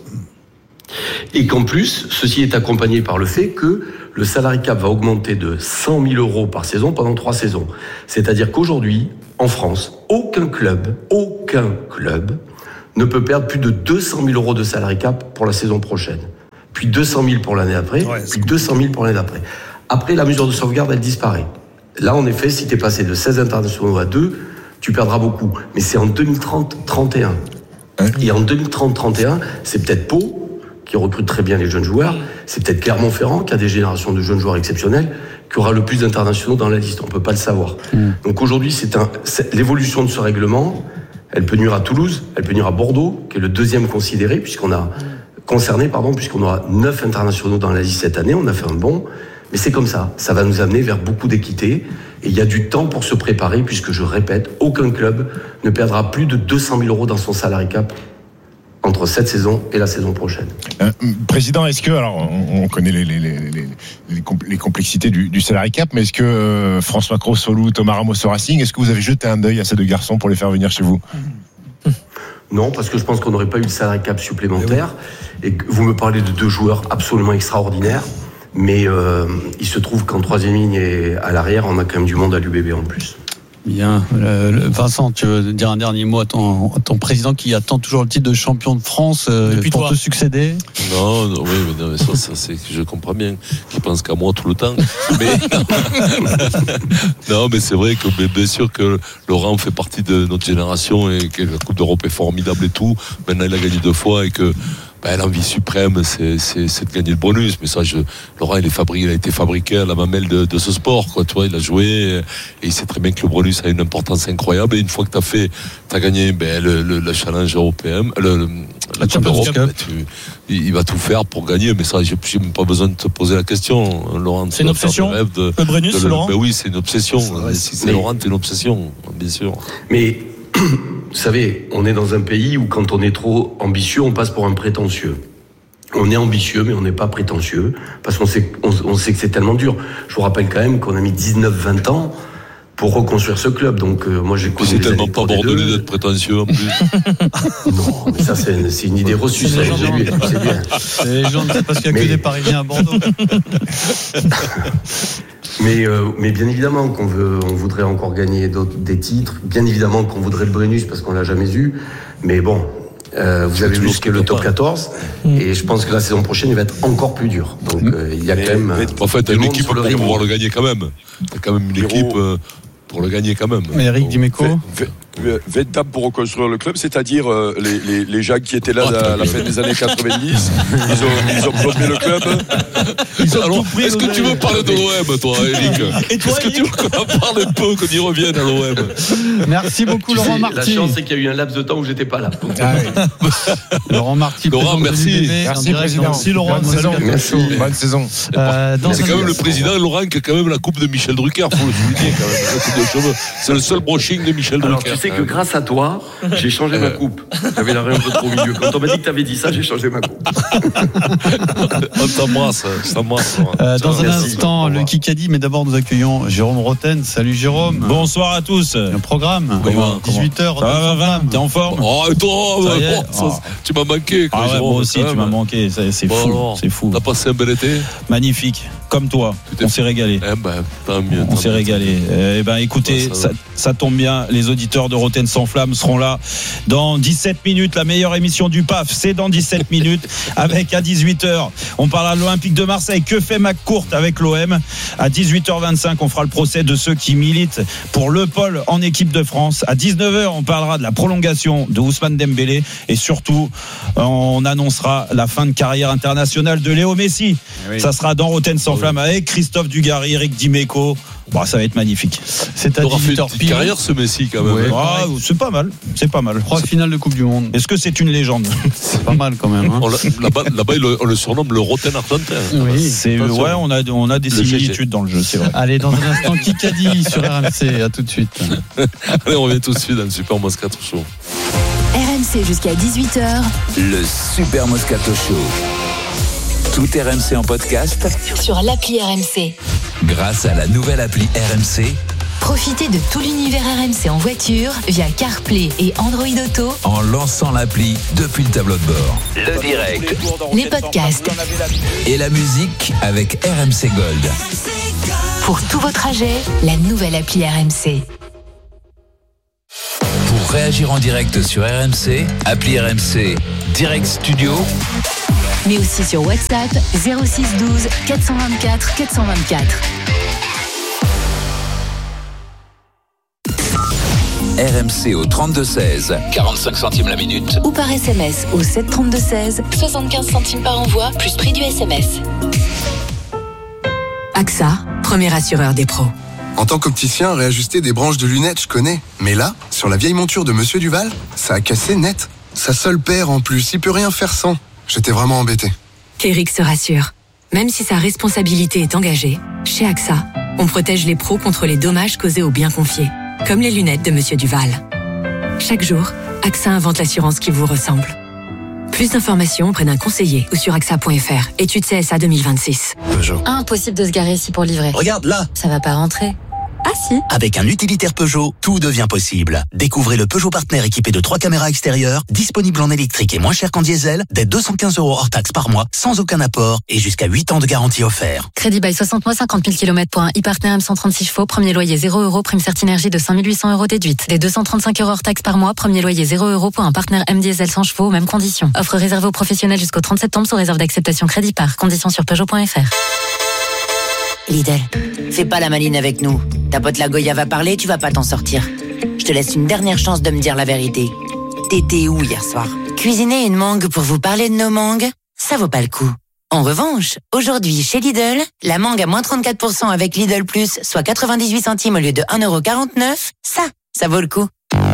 Et qu'en plus, ceci est accompagné par le fait que le salary cap va augmenter de cent mille euros par saison pendant trois saisons. C'est-à-dire qu'aujourd'hui, en France, aucun club, aucun club ne peut perdre plus de deux cent mille euros de salary cap pour la saison prochaine. Puis deux cent mille pour l'année après, ouais, puis deux cent mille pour l'année d'après. Après, la mesure de sauvegarde, elle disparaît. Là, en effet, si tu es passé de seize internationaux à deux, tu perdras beaucoup. Mais c'est en deux mille trente trente et un. Hein? Et en deux mille trente trente et un, c'est peut-être Pau, qui recrute très bien les jeunes joueurs. C'est peut-être Clermont-Ferrand, qui a des générations de jeunes joueurs exceptionnels, qui aura le plus d'internationaux dans la liste. On ne peut pas le savoir. Mmh. Donc aujourd'hui, c'est un, c'est, l'évolution de ce règlement, elle peut nuire à Toulouse, elle peut nuire à Bordeaux, qui est le deuxième considéré, puisqu'on a concerné, pardon, puisqu'on aura neuf internationaux dans la liste cette année. On a fait un bond. Mais c'est comme ça. Ça va nous amener vers beaucoup d'équité. Et il y a du temps pour se préparer, puisque je répète, aucun club ne perdra plus de deux cent mille euros dans son salary cap entre cette saison et la saison prochaine. Euh, président, est-ce que, alors on, on connaît les, les, les, les, les complexités du, du salary cap, mais est-ce que euh, François Cros-Solou, Thomas Ramos au Racing, est-ce que vous avez jeté un œil à ces deux garçons pour les faire venir chez vous? Non, parce que je pense qu'on n'aurait pas eu le salary cap supplémentaire. Et que vous me parlez de deux joueurs absolument extraordinaires, mais euh, il se trouve qu'en troisième ligne et à l'arrière, on a quand même du monde à l'U B B en plus. Bien. Euh, Vincent, tu veux dire un dernier mot à ton, à ton président qui attend toujours le titre de champion de France euh, pour toi. Te succéder? Non, non, oui, mais, non, mais ça, ça c'est, je comprends bien qu'il pense qu'à moi tout le temps. Mais, non, mais c'est vrai que bien sûr que Laurent fait partie de notre génération et que la Coupe d'Europe est formidable et tout. Maintenant, il a gagné deux fois et que ben, l'envie suprême, c'est, c'est, c'est de gagner le bonus. Mais ça, je, Laurent, il, est fabriqué, il a été fabriqué à la mamelle de, de ce sport, quoi. Tu vois, il a joué et il sait très bien que le bonus a une importance incroyable. Et une fois que tu as fait, tu as gagné ben, le, le, le challenge européen, le, le, la Coupe d'Europe, ben, tu, il va tout faire pour gagner. Mais ça, j'ai, j'ai même pas besoin de te poser la question, Laurent. C'est une obsession, de, le bonus, de, Laurent. Ben oui, c'est une obsession. C'est si c'est mais, Laurent, c'est une obsession, bien sûr. Mais vous savez, on est dans un pays où quand on est trop ambitieux, on passe pour un prétentieux. On est ambitieux, mais on n'est pas prétentieux, parce qu'on sait, on, on sait que c'est tellement dur. Je vous rappelle quand même qu'on a mis dix-neuf vingt ans pour reconstruire ce club. Donc euh, moi j'ai connu c'est tellement pas bordelais d'être prétentieux en plus. Non, mais ça c'est, c'est une idée reçue. Ça, j'ai lu, c'est bien. C'est légende, c'est parce qu'il n'y a mais... que des Parisiens à Bordeaux. Mais, euh, mais bien évidemment qu'on veut, on voudrait encore gagner d'autres, des titres. Bien évidemment qu'on voudrait le bonus parce qu'on l'a jamais eu. Mais bon, euh, vous avez vu ce qu'est le top quatorze. Mmh. Et je pense que la saison prochaine, il va être encore plus dur. Donc euh, il y a mais, quand même. Mais, en fait, t'as une équipe pour pouvoir le gagner quand même. T'as quand même une équipe euh, pour le gagner quand même. Mais Eric Dimeco. vingt ans pour reconstruire le club, c'est-à-dire euh, les, les, les gens qui étaient là oh, à la fin des années quatre-vingt-dix, ils ont, ils ont plombé le club. Ils ont Alors, est-ce que tu veux parler de l'O M, toi, Eric? Et toi, est-ce que tu veux qu'on en parle un peu, qu'on y revienne à l'O M? Merci beaucoup, tu Laurent sais, Marty. La chance, c'est qu'il y a eu un laps de temps où j'étais pas là. Ah, oui. Laurent Marty, Laurent, merci. Merci, président. Merci, Laurent. Bonne saison. Merci. Bonne saison. Euh, c'est quand même le président, Laurent, qui a quand même la coupe de Michel Drucker, faut le souligner quand même. La coupe de cheveux. C'est le seul brushing de Michel Alors, Drucker. Tu sais que grâce à toi, j'ai changé ma coupe. J'avais la un peu trop au milieu. Quand on m'a dit que tu avais dit ça, j'ai changé ma coupe. On t'embrasse. Je t'embrasse. Euh, dans un Merci. instant, le Kikadi, mais d'abord nous accueillons Jérôme Roten. Salut Jérôme. Bonsoir à tous. Un programme. Comment, dix-huit heures. Ça va, vingt, t'es en forme? Oh, toi, bah, bon, oh. Ça, tu m'as manqué. Ah ouais, Jérôme, moi aussi, tu m'as manqué. C'est, c'est bon, fou. Alors, c'est fou. T'as passé un bel été? Magnifique. Comme toi. On s'est régalé. Eh ben, tant mieux. On tant s'est mieux, régalé. Eh ben, écoutez, ça, ça, ça tombe bien. Les auditeurs de de Rotten sans flamme seront là dans dix-sept minutes. La meilleure émission du P A F, c'est dans dix-sept minutes avec à dix-huit heures. On parlera de l'Olympique de Marseille. Que fait McCourt avec l'O M? À dix-huit heures vingt-cinq, on fera le procès de ceux qui militent pour le pôle en équipe de France. À dix-neuf heures, on parlera de la prolongation de Ousmane Dembélé et surtout, on annoncera la fin de carrière internationale de Léo Messi. Oui. Ça sera dans Rotten sans flamme avec Christophe Dugarry, Eric Dimeco. Bon, ça va être magnifique. C'est à dix-huit heures pile. Carrière ce Messi quand même. Ouais, ah, c'est pas mal, c'est pas mal. Trois finales de Coupe du Monde. Est-ce que c'est une légende? C'est pas mal quand même. Hein. On là-bas, là-bas on le surnomme le Rotten argentin. Oui, c'est ouais, on a on a des similitudes dans le jeu, c'est vrai. Allez, dans un instant, Kikadi sur R M C. À tout de suite. Allez, on revient tout de suite dans le Super Moscato Show. R M C jusqu'à dix-huit heures. Le Super Moscato Show. Tout R M C en podcast sur l'appli R M C. Grâce à la nouvelle appli R M C. Profitez de tout l'univers R M C en voiture via CarPlay et Android Auto en lançant l'appli depuis le tableau de bord. Le direct, les podcasts et la musique avec R M C Gold. Pour tous vos trajets, la nouvelle appli R M C. Pour réagir en direct sur R M C, appli R M C Direct Studio. Mais aussi sur WhatsApp zéro six douze quatre cent vingt-quatre quatre cent vingt-quatre. R M C au trente-deux seize, quarante-cinq centimes la minute. Ou par S M S au sept trente-deux seize, soixante-quinze centimes par envoi, plus prix du S M S. A X A, premier assureur des pros. En tant qu'opticien, réajuster des branches de lunettes, je connais. Mais là, sur la vieille monture de Monsieur Duval, ça a cassé net. Sa seule paire en plus, il peut rien faire sans. J'étais vraiment embêté. Qu'Eric se rassure. Même si sa responsabilité est engagée, chez A X A, on protège les pros contre les dommages causés aux biens confiés. Comme les lunettes de Monsieur Duval. Chaque jour, A X A invente l'assurance qui vous ressemble. Plus d'informations auprès d'un conseiller ou sur A X A point F R. Étude C S A deux mille vingt-six. Peugeot. Impossible de se garer ici pour livrer. Regarde là. Ça va pas rentrer. Ah si. Avec un utilitaire Peugeot, tout devient possible. Découvrez le Peugeot Partner équipé de trois caméras extérieures, disponible en électrique et moins cher qu'en diesel, dès deux cent quinze euros hors taxe par mois, sans aucun apport et jusqu'à huit ans de garantie offert. Crédit bail soixante mois, cinquante mille kilomètres pour un e-partner M cent trente-six chevaux, premier loyer zéro euros, prime Certinergie de cinq mille huit cents euros déduite. Dès deux cent trente-cinq euros hors taxe par mois, premier loyer zéro euros pour un partner M diesel cent chevaux, mêmes conditions. Offre réservée aux professionnels jusqu'au trente septembre sous réserve d'acceptation crédit par. Conditions sur Peugeot point F R. Lidl, fais pas la maline avec nous. Ta pote la Goya va parler, tu vas pas t'en sortir. Je te laisse une dernière chance de me dire la vérité. T'étais où hier soir? Cuisiner une mangue pour vous parler de nos mangues? Ça vaut pas le coup. En revanche, aujourd'hui chez Lidl, la mangue à moins trente-quatre pour cent avec Lidl Plus, soit quatre-vingt-dix-huit centimes au lieu de un euro quarante-neuf, ça, ça vaut le coup.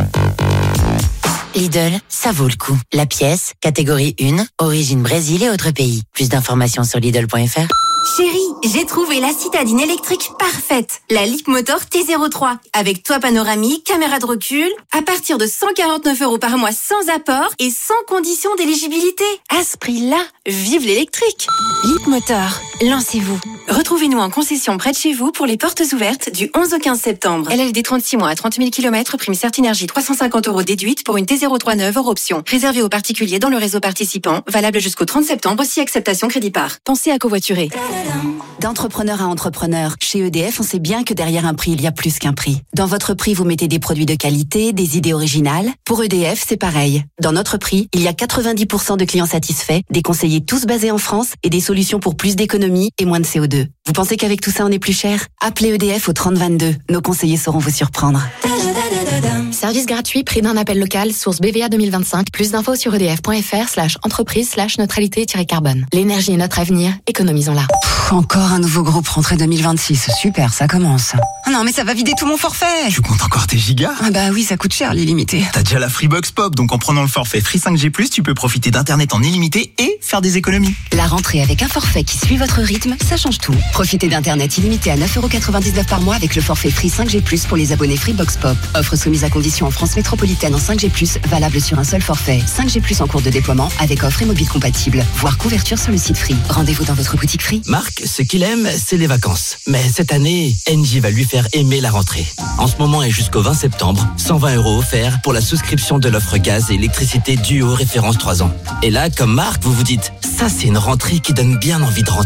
Lidl, ça vaut le coup. La pièce, catégorie un, origine Brésil et autres pays. Plus d'informations sur Lidl point F R. Chérie, j'ai trouvé la citadine électrique parfaite. La Leapmotor T zéro trois. Avec toit panoramique, caméra de recul, à partir de cent quarante-neuf euros par mois sans apport et sans condition d'éligibilité. À ce prix-là, vive l'électrique. Leapmotor, lancez-vous. Retrouvez-nous en concession près de chez vous pour les portes ouvertes du onze au quinze septembre. L L D trente-six mois à trente mille kilomètres, prime Certinergie trois cent cinquante euros déduite pour une T zéro trois neuve hors option. Réservé aux particuliers dans le réseau participant, valable jusqu'au trente septembre si acceptation crédit par. Pensez à covoiturer. D'entrepreneur à entrepreneur, chez E D F, on sait bien que derrière un prix, il y a plus qu'un prix. Dans votre prix, vous mettez des produits de qualité, des idées originales. Pour E D F, c'est pareil. Dans notre prix, il y a quatre-vingt-dix pour cent de clients satisfaits, des conseillers tous basés en France et des solutions pour plus d'économie et moins de C O deux. Vous pensez qu'avec tout ça, on est plus cher? Appelez E D F au trente vingt-deux. Nos conseillers sauront vous surprendre. Service gratuit, prix d'un appel local, source B V A deux mille vingt-cinq. Plus d'infos sur edf.fr slash entreprise slash neutralité-carbone. L'énergie est notre avenir, économisons-la. Pff, encore un nouveau groupe rentrée deux mille vingt-six. Super, ça commence. Oh non, mais ça va vider tout mon forfait. Tu comptes encore tes gigas? Ah bah oui, ça coûte cher, l'illimité. T'as déjà la Freebox Pop, donc en prenant le forfait Free cinq G plus, tu peux profiter d'internet en illimité et faire des économies. La rentrée avec un forfait qui suit votre rythme, ça change tout. Profitez d'internet illimité à neuf euros quatre-vingt-dix-neuf par mois avec le forfait Free cinq G plus pour les abonnés Freebox Pop. Offre soumise à condition en France métropolitaine en cinq G plus, valable sur un seul forfait. cinq G plus en cours de déploiement avec offre et mobile compatible. Voire couverture sur le site Free. Rendez-vous dans votre boutique Free. Marc, ce qu'il aime, c'est les vacances. Mais cette année, Engie va lui faire aimer la rentrée. En ce moment et jusqu'au vingt septembre, cent vingt euros offerts pour la souscription de l'offre gaz et électricité Duo référence trois ans. Et là, comme Marc, vous vous dites, ça c'est une rentrée qui donne bien envie de rentrer.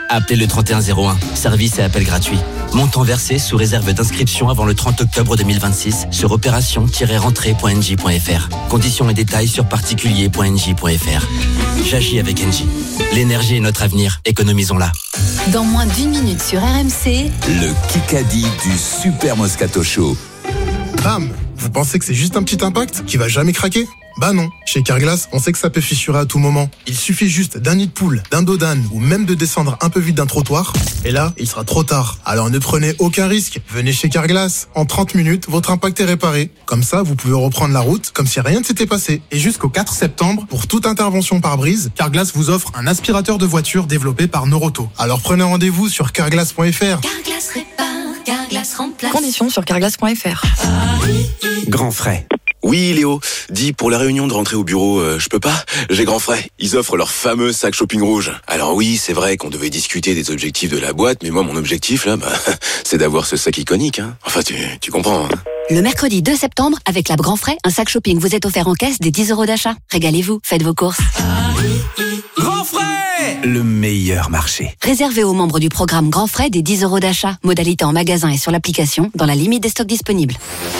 Appelez le trente et un zéro un. Service et appel gratuit. Montant versé sous réserve d'inscription avant le trente octobre deux mille vingt-six sur opération tiret rentrée point n j point f r. Conditions et détails sur particulier point n j point f r. J'agis avec Engie. L'énergie est notre avenir. Économisons-la. Dans moins d'une minute sur R M C, Le Kikadi du Super Moscato Show. Bam! Vous pensez que c'est juste un petit impact qui va jamais craquer? Bah non. Chez Carglass, on sait que ça peut fissurer à tout moment. Il suffit juste d'un nid de poule, d'un dos d'âne ou même de descendre un peu vite d'un trottoir. Et là, il sera trop tard. Alors ne prenez aucun risque. Venez chez Carglass. En trente minutes, votre impact est réparé. Comme ça, vous pouvez reprendre la route comme si rien ne s'était passé. Et jusqu'au quatre septembre, pour toute intervention par brise, Carglass vous offre un aspirateur de voiture développé par Noroto. Alors prenez rendez-vous sur carglass point f r. Carglass répare, Carglass remplace. Conditions sur carglass point f r. Grand frais. Oui, Léo. Dis, pour la réunion de rentrée au bureau, euh, je peux pas. J'ai grand frais. Ils offrent leur fameux sac shopping rouge. Alors oui, c'est vrai qu'on devait discuter des objectifs de la boîte, mais moi, mon objectif, là, bah, c'est d'avoir ce sac iconique, hein. Enfin, tu, tu comprends, hein. Le mercredi deux septembre, avec la Grand Frais, un sac shopping vous est offert en caisse des dix euros d'achat. Régalez-vous, faites vos courses. Grand frais, le meilleur marché. Réservé aux membres du programme Grand Frais des dix euros d'achat. Modalité en magasin et sur l'application, dans la limite des stocks disponibles.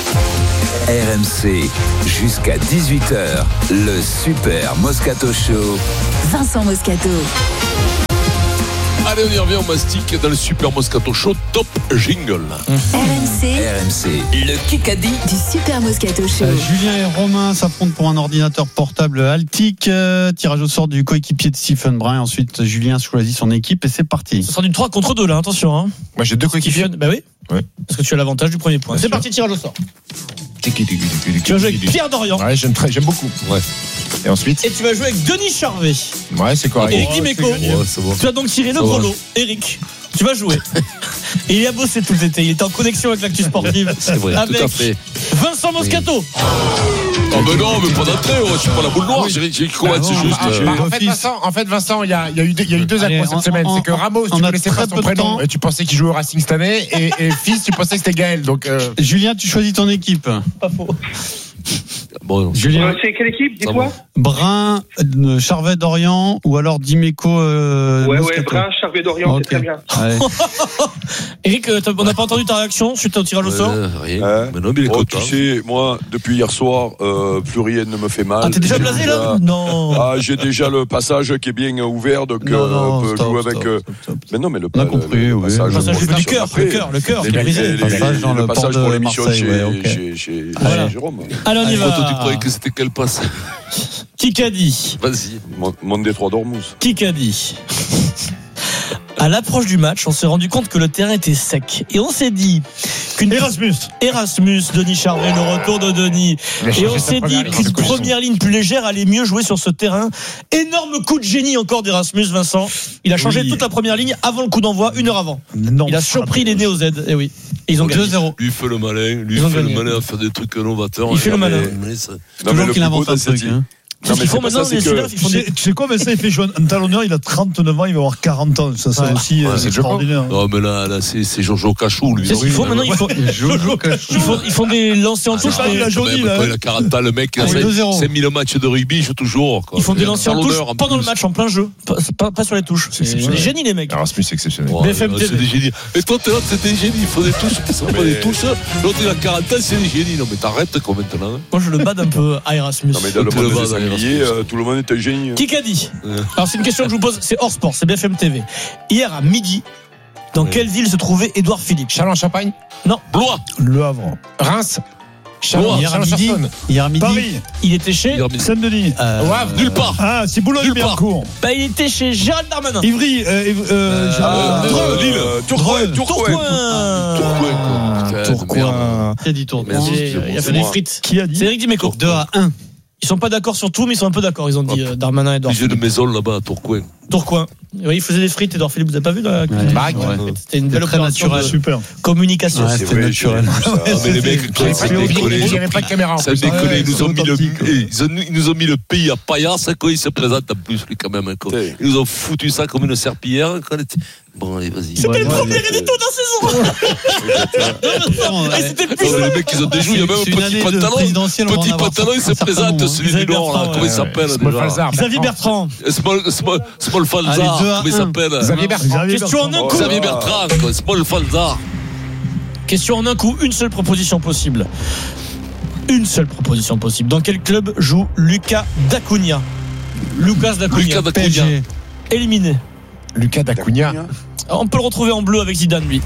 R M C, jusqu'à dix-huit heures, le Super Moscato Show. Vincent Moscato. Allez, on y revient, on mastique dans le Super Moscato Show, top jingle. R M C, R M C, le Kikadi du Super Moscato Show. Euh, Julien et Romain s'affrontent pour un ordinateur portable Altic. Euh, tirage au sort du coéquipier de Stephen Brun. Ensuite, Julien choisit son équipe et c'est parti. Ce sera du trois contre deux là, attention. Hein. Moi j'ai deux coéquipiers. Bah oui. Ouais. Parce que tu as l'avantage du premier point. Bien C'est sûr. parti, tirage au sort. Tu vas jouer avec Pierre Dorian. Ouais, j'aime, très, j'aime beaucoup. Ouais. Et ensuite Et tu vas jouer avec Denis Charvet. Ouais, c'est correct. Eric Dimeco. Ouais, c'est bon. Tu vas donc tirer le Ça va. gros lot. Eric, tu vas jouer. Et il a bossé tout l'été. Il était en connexion avec l'actu sportive. C'est vrai, avec tout à fait. Vincent Moscato. Oh, mais non, mais pas d'entrée, oh, je suis pas la boule noire. J'ai j'ai comment c'est juste. Ah, j'ai- bah, en fait, Vincent, en fait, Vincent, il y a, il y a eu deux, il y a eu deux Allez, accros on- cette semaine. on- C'est que Ramos, on tu a connaissais très pas son peu de prénom temps. et tu pensais qu'il jouait au Racing cette année. Et, et Fils, tu pensais que c'était Gaël. Donc, euh... Julien, tu choisis ton équipe. Pas faux. Bon, Julien. C'est quelle équipe, dis-moi? Brun, euh, Charvet d'Orient ou alors Dimeco. Euh, Ouais, ouais, Moscato. Brun, Charvet d'Orient, Ok. c'est très bien. Ouais. Eric, euh, t'as- on n'a pas entendu ta réaction suite au tirage au sort. Euh, rien. Hein Mais non, mais il est Oh, content. tu sais, moi, depuis hier soir, euh, plus rien ne me fait mal. Ah, t'es déjà J'ai blasé déjà- là? Non. Ah, j'ai déjà le passage qui est bien ouvert, donc Non, euh, non, on peut stop, jouer stop, avec. stop, euh, stop, stop. Mais non, mais le, On a le- compris, le oui. passage. Le passage bon, du cœur, après, le cœur, le cœur les- qui est brisé. les- les- Passage dans le le passage port pour de l'émission Marseille, chez, ouais, ok. chez, chez, Voilà. chez Jérôme. Allez, on y Toi, toi, tu va. croyais que c'était quel passe? Qui qu'a dit? Vas-y, mon, mon détroit d'Ormuz. Qui qu'a dit? À l'approche du match, on s'est rendu compte que le terrain était sec. Et on s'est dit qu'une Erasmus. Erasmus, Denis Charvet, le retour de Denis. Il a Et changé on sa s'est première dit ligne qu'une de position. première ligne plus légère allait mieux jouer sur ce terrain. Énorme coup de génie encore d'Erasmus, Vincent. Il a changé Oui. toute la première ligne avant le coup d'envoi, une heure avant. Non. Il a surpris les Néo Z. Et oui. Et ils ont gagné. deux zéro. Lui fait le malin, lui Ils ont fait le gagné. malin à faire des trucs novateurs. Il fait le Mais- malin. mais ça- Non, Toujours mais le qu'il plus beau invente un dans cette truc. île- Hein. C'est ce mais qu'ils font c'est pas maintenant, ça, c'est les que- Sudaf, ils font Tu des. sais, tu sais quoi, mais ça, il fait jouer un talonneur, il a trente-neuf ans, il va avoir quarante ans. Ça, c'est Ouais. aussi euh, Ouais, c'est extraordinaire. Non, mais là, là c'est c'est Jojo Cachou, lui. C'est ce qu'ils font maintenant, ils font, Jojo Cachou. ils font, ils font des lancers en Ah, touche. non, mais- la quand jolie, même, là, quand hein. il a quarante ans, le mec, il a Ah, cinq- deux zéro. cinq mille matchs de rugby, il joue toujours. Quoi. Ils font des lancers en touche Talonneur, en pendant le plus. match, en plein jeu. Pas, pas, pas sur les touches. C'est exceptionnel. des génies, les mecs. Erasmus, c'est exceptionnel. Ouais, B F M ouais, T V. c'est des génies. Et toi, t'es là, c'est des génies. Il faut des touches qui sont pas des touches. L'autre, il a quarante ans, c'est des génies. Non, mais t'arrêtes, quoi, maintenant. hein. Moi, je le bade un peu à Erasmus. Non, mais dans le Tu le monde vas, des d'ailleurs, sangliers, Erasmus. euh, tout le monde est un génie. Qui qu'a dit? Ouais. Alors, c'est une question que je vous pose. C'est hors sport, c'est B F M T V. Hier à midi, dans Ouais. quelle ville se trouvait Édouard Philippe? Châlons-en-Champagne, Blois. Le Havre. Reims, Hier à midi. Châlons-en-Saône. Hier à midi. Paris. Il était chez. Saint-Denis. Euh, Au Havre. Nulle part. Ah, c'est Boulogne-Billancourt. Bah, il était chez Gérald Darmanin. Ivry. Euh, Ivry, euh, Ah, Gérard- euh, Lille. euh, Tourcoing, Tourcoing. Tourcoing, quoi. Putain, de merde. Tourcoing. Qui a dit Tourcoing? Merci. Et, euh, Il a fait des frites. Qui a C'est dit Eric Dimeco. deux à un. Ils sont pas d'accord sur tout, mais ils sont un peu d'accord. Ils ont dit euh, Darmanin et Édouard J'ai de Philippe. maison là-bas à Tourcoing. Tourcoing. Oui, il faisait des frites, Édouard Philippe. Vous avez pas vu la Ouais, Baraque. ouais. C'était une belle très opération naturel. de Super. communication. Ouais, C'est c'était vrai, naturel. j'ai vu ça. Ah, mais les mecs, Il quand n'y ça avait, décollait, avait pas de caméra en ça plus. décollait, Ouais, ils nous ont c'est mis le, authentique. eh, ils, ont- ils nous ont mis le pays à paillasse, quoi, ils se présentent en plus, lui, quand même, quoi. Ouais. Ils nous ont foutu ça comme une serpillière, quoi. Bon, allez, vas-y. C'était Ouais, le ouais, premier ouais. édito d'un saison. Et c'était plus ça. Les mecs, ils ont des joues, il y a même un petit pantalon. Petit pantalon, il se présente, celui du Nord, là. Comment il s'appelle déjà? Xavier Bertrand. Small, small, small Falzar. Comment il s'appelle? Xavier Bertrand. Question en un coup. Xavier Bertrand, quoi. Small Falzar. Question en un coup, une seule proposition possible. Une seule proposition possible. Dans quel club joue Lucas D'Acunha? Lucas D'Acunha. Lucas D'Acunha. Éliminé. Lucas D'Acunha. On peut le retrouver en bleu avec Zidane, lui.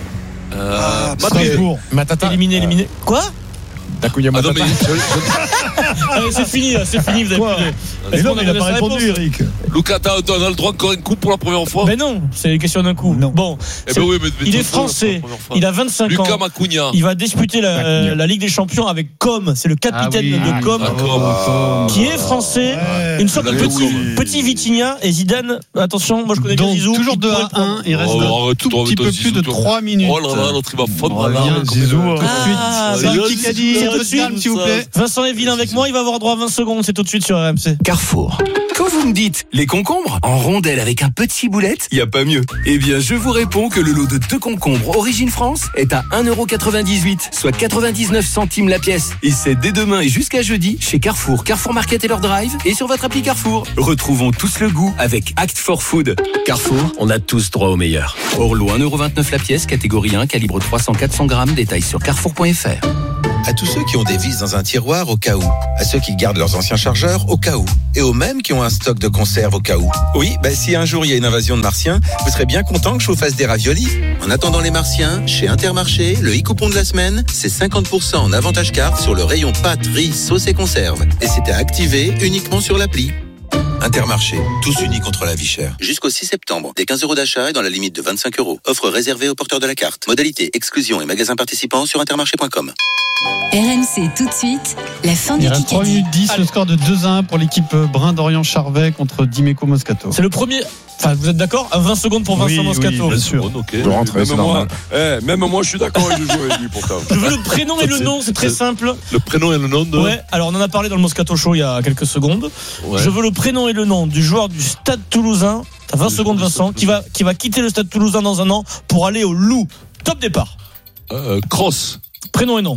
Euh, Strasbourg. Matata. Éliminé, éliminé. Quoi? D'Acunha Matata. Ah non, mais Allez, c'est fini, là, c'est fini, vous avez plus. Mais non, mais il n'a pas répondu, Eric. Lucas, t'as on a le droit encore un coup pour la première fois? Mais non, c'est une question d'un coup. Bon, Eh ben oui, mais- mais il est tout ça, français, la première fois. il a vingt-cinq Lucas ans. Macugna. Il va disputer la, la Ligue des Champions avec Com, c'est le capitaine Ah oui. de Com, Ah, Com. qui est français, une sorte de Il a petit, raison. petit Vitinha. Et Zidane, attention, moi je connais bien Donc, Zizou. toujours il deux pourrait à le prendre. un, il reste Oh, un arrête, tout toi, petit toi, peu Zizou, plus de toi. trois minutes. Oh là là, l'autre il va fondre. On là, revient, là. Zizou, Comment- tout de suite. Ah, C'est un Zizou, Kikadi, c'est un tout peu de de suite, calme, s'il vous plaît. Vincent est vilain avec moi, il va avoir droit à vingt secondes, c'est tout de suite sur R M C. Carrefour. Quand vous me dites les concombres en rondelles avec un petit boulette, y a pas mieux. Eh bien, je vous réponds que le lot de deux concombres Origine France est à un euro quatre-vingt-dix-huit, soit quatre-vingt-dix-neuf centimes la pièce. Et c'est dès demain et jusqu'à jeudi chez Carrefour, Carrefour Market et leur drive et sur votre appli Carrefour. Retrouvons tous le goût avec Act for Food. Carrefour, on a tous droit au meilleur. Hors lot un euro vingt-neuf la pièce, catégorie un, calibre trois cents à quatre cents grammes, détail sur carrefour point f r. À tous ceux qui ont des vis dans un tiroir au cas où, à ceux qui gardent leurs anciens chargeurs au cas où, et aux mêmes qui ont un stock de conserve au cas où. Oui, bah, si un jour il y a une invasion de martiens, vous serez bien content que je vous fasse des raviolis. En attendant les martiens, chez Intermarché, le e-coupon de la semaine, c'est cinquante pour cent en avantage carte sur le rayon pâtes, riz, sauce et conserve. Et c'est à activer uniquement sur l'appli. Intermarché, tous unis contre la vie chère. Jusqu'au six septembre, des quinze euros d'achat et dans la limite de vingt-cinq euros. Offre réservée aux porteurs de la carte. Modalité, exclusion et magasins participants sur intermarché point com. R M C tout de suite, la fin Il du reste trois Kikadi. minutes dix, le score de deux à un pour l'équipe Brun d'Orient Charvet contre Dimeco Moscato. C'est le premier. Enfin, vous êtes d'accord? vingt secondes pour Vincent Oui, oui, Moscato. bien sûr. Bon, ok. De rentrer, Même c'est moi, normal. eh, même moi, je suis d'accord avec le joueur avec lui, pourtant. Je veux le prénom et le nom, c'est très simple. Le prénom et le nom de. Ouais, alors on en a parlé dans le Moscato Show il y a quelques secondes. Ouais. Je veux le prénom et le nom du joueur du Stade Toulousain. T'as vingt secondes, Vincent, qui va, qui va quitter le Stade Toulousain dans un an pour aller au Loup. Top départ. Euh, Cross. Prénom et nom.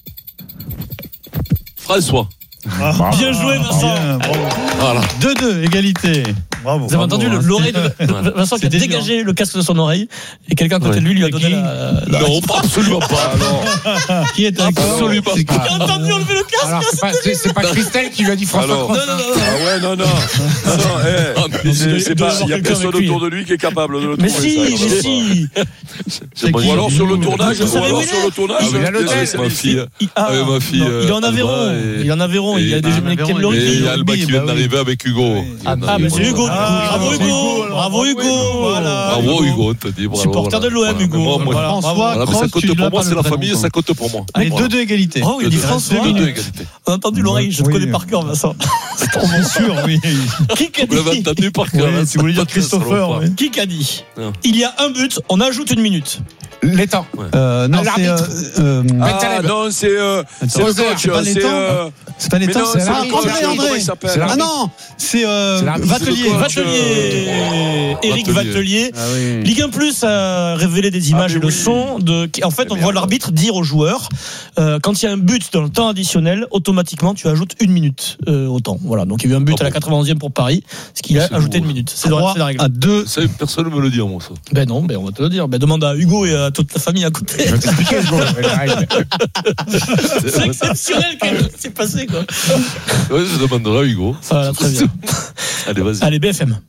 François. Bien joué, Vincent. Bien, bravo. Voilà. deux deux, égalité. Bravo. Vous avez entendu le- l'oreille de Vincent qui a C'était dégagé le casque de son oreille et quelqu'un à côté Ouais. de lui lui a C'est donné qui la. la- Non, pas absolument pas. Qui est d'accord? Absolument pas. J'ai entendu enlever le casque. Alors, c'est pas, c'est, c'est pas Christelle qui lui a dit François Alors, Cross. Non, non, non, non. Ah ouais, non, non. non, eh, Ah, mais c'est- il c'est doit pas, y il avoir y a quelqu'un personne avec lui. autour de lui qui est capable de le Mais trouver. si, ça, mais vraiment. si. C'est Ou alors sur le tournage, Vous ou savez où alors il sur est le tournage. Ah, il est à l'hôtel. Désolé, Ma fille. Il, ah, Avec ma fille. non, il est en euh, Aveyron. Alba et- Il est en Aveyron. Il a et- déjeuné avec Aveyron, Kim Laurie. Et il y a Alba Rugby, qui bah vient oui. d'arriver avec Hugo. Ah, ah, mais c'est Hugo. Ah, Bravo c'est Hugo. Hugo, Bravo Hugo. Voilà. Bravo Hugo, t'as dit bravo. Supporter de l'O M, Voilà. Hugo. Moi, moi, Voilà, François, bravo. voilà, mais ça Cross, compte tu pour l'as moi, pas c'est le la prénom, famille, quoi. ça compte pour moi. Allez, Voilà. deux deux, égalité. Oh, il dit Deux- François. deux- deux égalités. On a entendu l'oreille, je te Oui. connais par cœur, Vincent. C'est trop Bien sûr, oui. Qui qu'a Vous l'avez dit entendu par cœur. Ouais, hein, tu voulais ça dire passe, ça Christopher, va pas. ouais. Qui qu'a dit Non. Il y a un but, on ajoute une minute. L'étang. Euh, non, c'est. L'arbitre. euh, euh, Ah non, c'est euh, c'est le Attends, coach. c'est pas C'est l'étang euh, C'est pas mais l'étang, non, c'est c'est ah, le André, coach, André. comment il s'appelle C'est Ah l'arbitre. non, c'est euh, C'est l'arbitre. Vatelier. Vatelier. Éric Vatelier. Vatelier. Ah oui. Ligue un Plus a révélé des images Ah, et mais le oui. son de. En fait, on Mais voit merde. l'arbitre dire aux joueurs euh, quand il y a un but dans le temps additionnel, automatiquement tu ajoutes une minute euh, au temps. Voilà. Donc il y a eu un but Ah à la bon. quatre-vingt-onzième pour Paris, ce qui a C'est ajouté beau. une minute. C'est la, c'est la règle. À deux. Ça, personne ne me le dit, moi, ça. Ben non, ben on va te le dire. Ben demande à Hugo et à toute ta famille à côté. Je vais t'expliquer, Hugo, les règles. C'est exceptionnel quand même ce qui s'est passé quoi. Ouais, je demanderai à Hugo. Voilà, très bien. Allez, vas-y. Allez, B F M.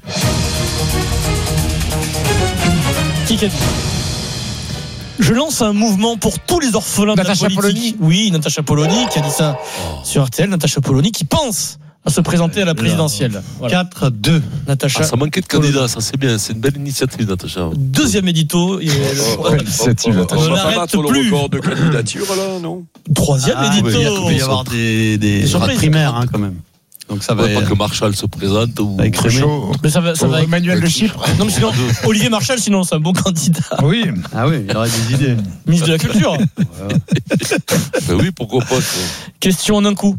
Qui qu'a dit Je lance un mouvement pour tous les orphelins Natacha de la politique. Oui, Natacha Polony qui a dit ça sur R T L. Natacha Polony qui pense à se présenter à la présidentielle. Voilà. quatre deux. Natacha. Ah, ça manquait de candidats, ça c'est bien, c'est une belle initiative, Natacha. Deuxième édito. Et Oh, le- Initiative, On Natacha. On va pas n'arrête battre le plus. record de candidature là, non? Troisième Ah, édito. oui, il peut y avoir des, des, Des surprises. primaires hein, quand même. Donc ça va. Ouais, pas que Marshall se présente ou. va écrémer. Chaud. Mais ça va, ça Au va. Manuel de Chypre. Non, mais sinon, Olivier Marchal, sinon, c'est un bon candidat. Oui. Ah oui, il y aurait des idées. Ministre de la Culture. Ben oui, pourquoi pas. ça. Question en un coup.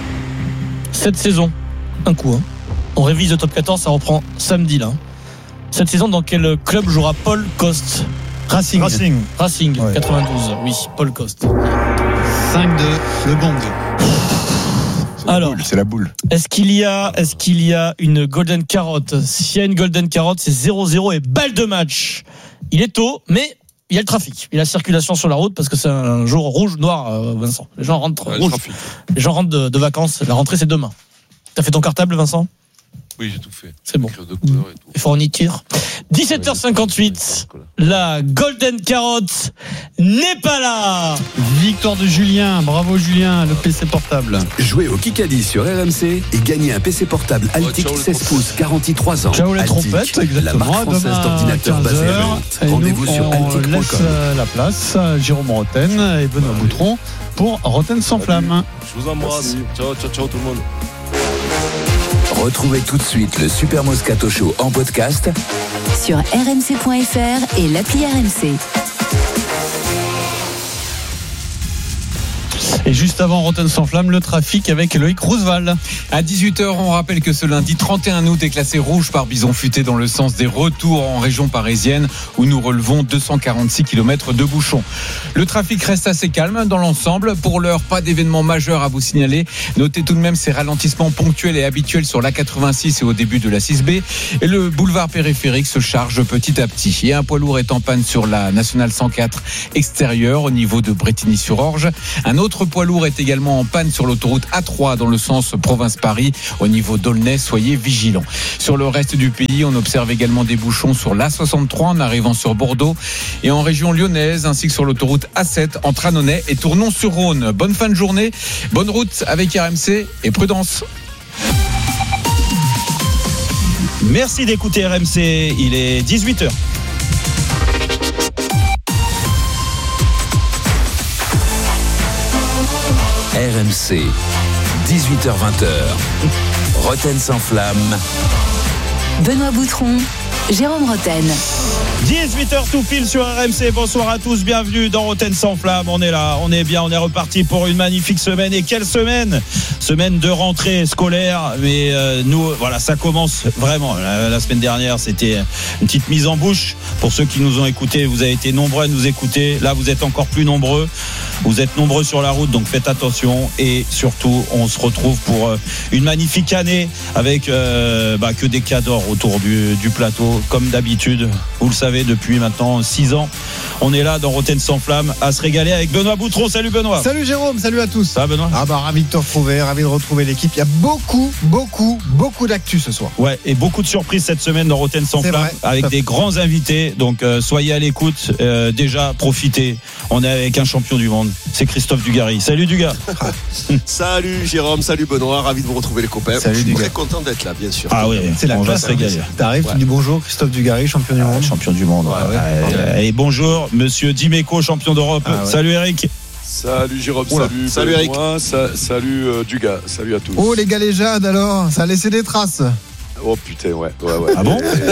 Cette saison, un coup. Hein. On révise le top quatorze, ça reprend samedi là. Cette saison, dans quel club jouera Paul Coste? Racing. Racing. Racing, Ouais. quatre-vingt-douze. Oui, Paul Coste. cinq deux, le bong. Alors, C'est la boule. est-ce qu'il y a, est-ce qu'il y a une golden carotte? S'il y a une golden carotte, c'est zéro zéro et balle de match. Il est tôt, mais il y a le trafic. Il y a la circulation sur la route parce que c'est un jour rouge, noir, euh, Vincent. Les gens rentrent Ouais, le rouge. trafic. Les gens rentrent de, de vacances. La rentrée, c'est demain. T'as fait ton cartable, Vincent? Oui, j'ai tout fait. C'est bon. Écrire de couleur et tout. Les fournitures. dix-sept heures cinquante-huit. La golden carotte n'est pas là. Victoire de Julien, bravo Julien, le P C portable. Jouez au Kikadi sur R M C et gagnez un P C portable Altic ciao, les seize pouces, garantie trois ans. Ciao les Altic, trompettes, la exactement. marque française Demain, d'ordinateurs basée à quinze heures. Nantes. Et nous, Rendez-vous sur on altic point laisse com. euh, la place à Jérôme Roten et Benoît Boutron pour Roten sans flamme. Je vous embrasse. Ciao, ciao, ciao tout le monde. Retrouvez tout de suite le Super Moscato Show en podcast Sur r m c point f r et l'appli R M C. Et juste avant Roten sans flamme, le trafic avec Loïc Roosevelt. À dix-huit heures, on rappelle que ce lundi trente et un août est classé rouge par Bison Futé dans le sens des retours en région parisienne où nous relevons deux cent quarante-six kilomètres de bouchons. Le trafic reste assez calme dans l'ensemble. Pour l'heure, pas d'événement majeur à vous signaler. Notez tout de même ces ralentissements ponctuels et habituels sur l'A quatre-vingt-six et au début de la six B. Et le boulevard périphérique se charge petit à petit. Et un poids lourd est en panne sur la nationale cent quatre extérieure au niveau de Brétigny-sur-Orge. Un autre poids lourd est également en panne sur l'autoroute A trois dans le sens province-Paris au niveau d'Aulnay. Soyez vigilants. Sur le reste du pays, on observe également des bouchons sur l'A soixante-trois en arrivant sur Bordeaux et en région lyonnaise ainsi que sur l'autoroute A sept entre Annonay et Tournon-sur-Rhône. Bonne fin de journée, bonne route avec R M C et prudence. Merci d'écouter R M C, il est dix-huit heures. R M C, dix-huit heures vingt. Roten sans flamme. Benoît Boutron, Jérôme Roten. dix-huit heures tout pile sur R M C. Bonsoir à tous, bienvenue dans Roten sans flamme. On est là, on est bien, on est reparti pour une magnifique semaine. Et quelle semaine! Semaine de rentrée scolaire. Mais euh, nous, voilà, ça commence vraiment. La, la semaine dernière, c'était une petite mise en bouche. Pour ceux qui nous ont écoutés, vous avez été nombreux à nous écouter. Là, vous êtes encore plus nombreux. Vous êtes nombreux sur la route, donc faites attention. Et surtout, on se retrouve pour euh, une magnifique année avec euh, bah, que des cadeaux autour du, du plateau, comme d'habitude. Vous le savez, depuis maintenant six ans, on est là dans Roten sans flamme à se régaler avec Benoît Boutron. Salut Benoît. Salut Jérôme, salut à tous. Ça va Benoît? Ah bah ravi de te retrouver, ravi de retrouver l'équipe. Il y a beaucoup, beaucoup, beaucoup d'actu ce soir. Ouais, et beaucoup de surprises cette semaine dans Roten sans C'est flamme vrai. avec des grands invités. Donc euh, soyez à l'écoute. Euh, déjà, profitez. On est avec un champion du monde. C'est Christophe Dugarry. Salut Dugas. Salut Jérôme, salut Benoît, ravi de vous retrouver les copains. Salut, Je suis Dugas. très content d'être là, bien sûr. Ah oui, C'est la on va classe. se régaler. T'arrives, Ouais. tu dis bonjour, Christophe Dugarry, champion du monde. Champion du monde. Ouais, ouais. Euh, Et bonjour, monsieur Dimeco, champion d'Europe. Ah ouais. Salut Eric. Salut Jérôme, Oula. salut. Salut, Eric. Benoît, sa- salut euh, Dugas, salut à tous. Oh les galéjades alors, ça a laissé des traces. Oh putain, ouais, ouais, ouais. Ah bon et,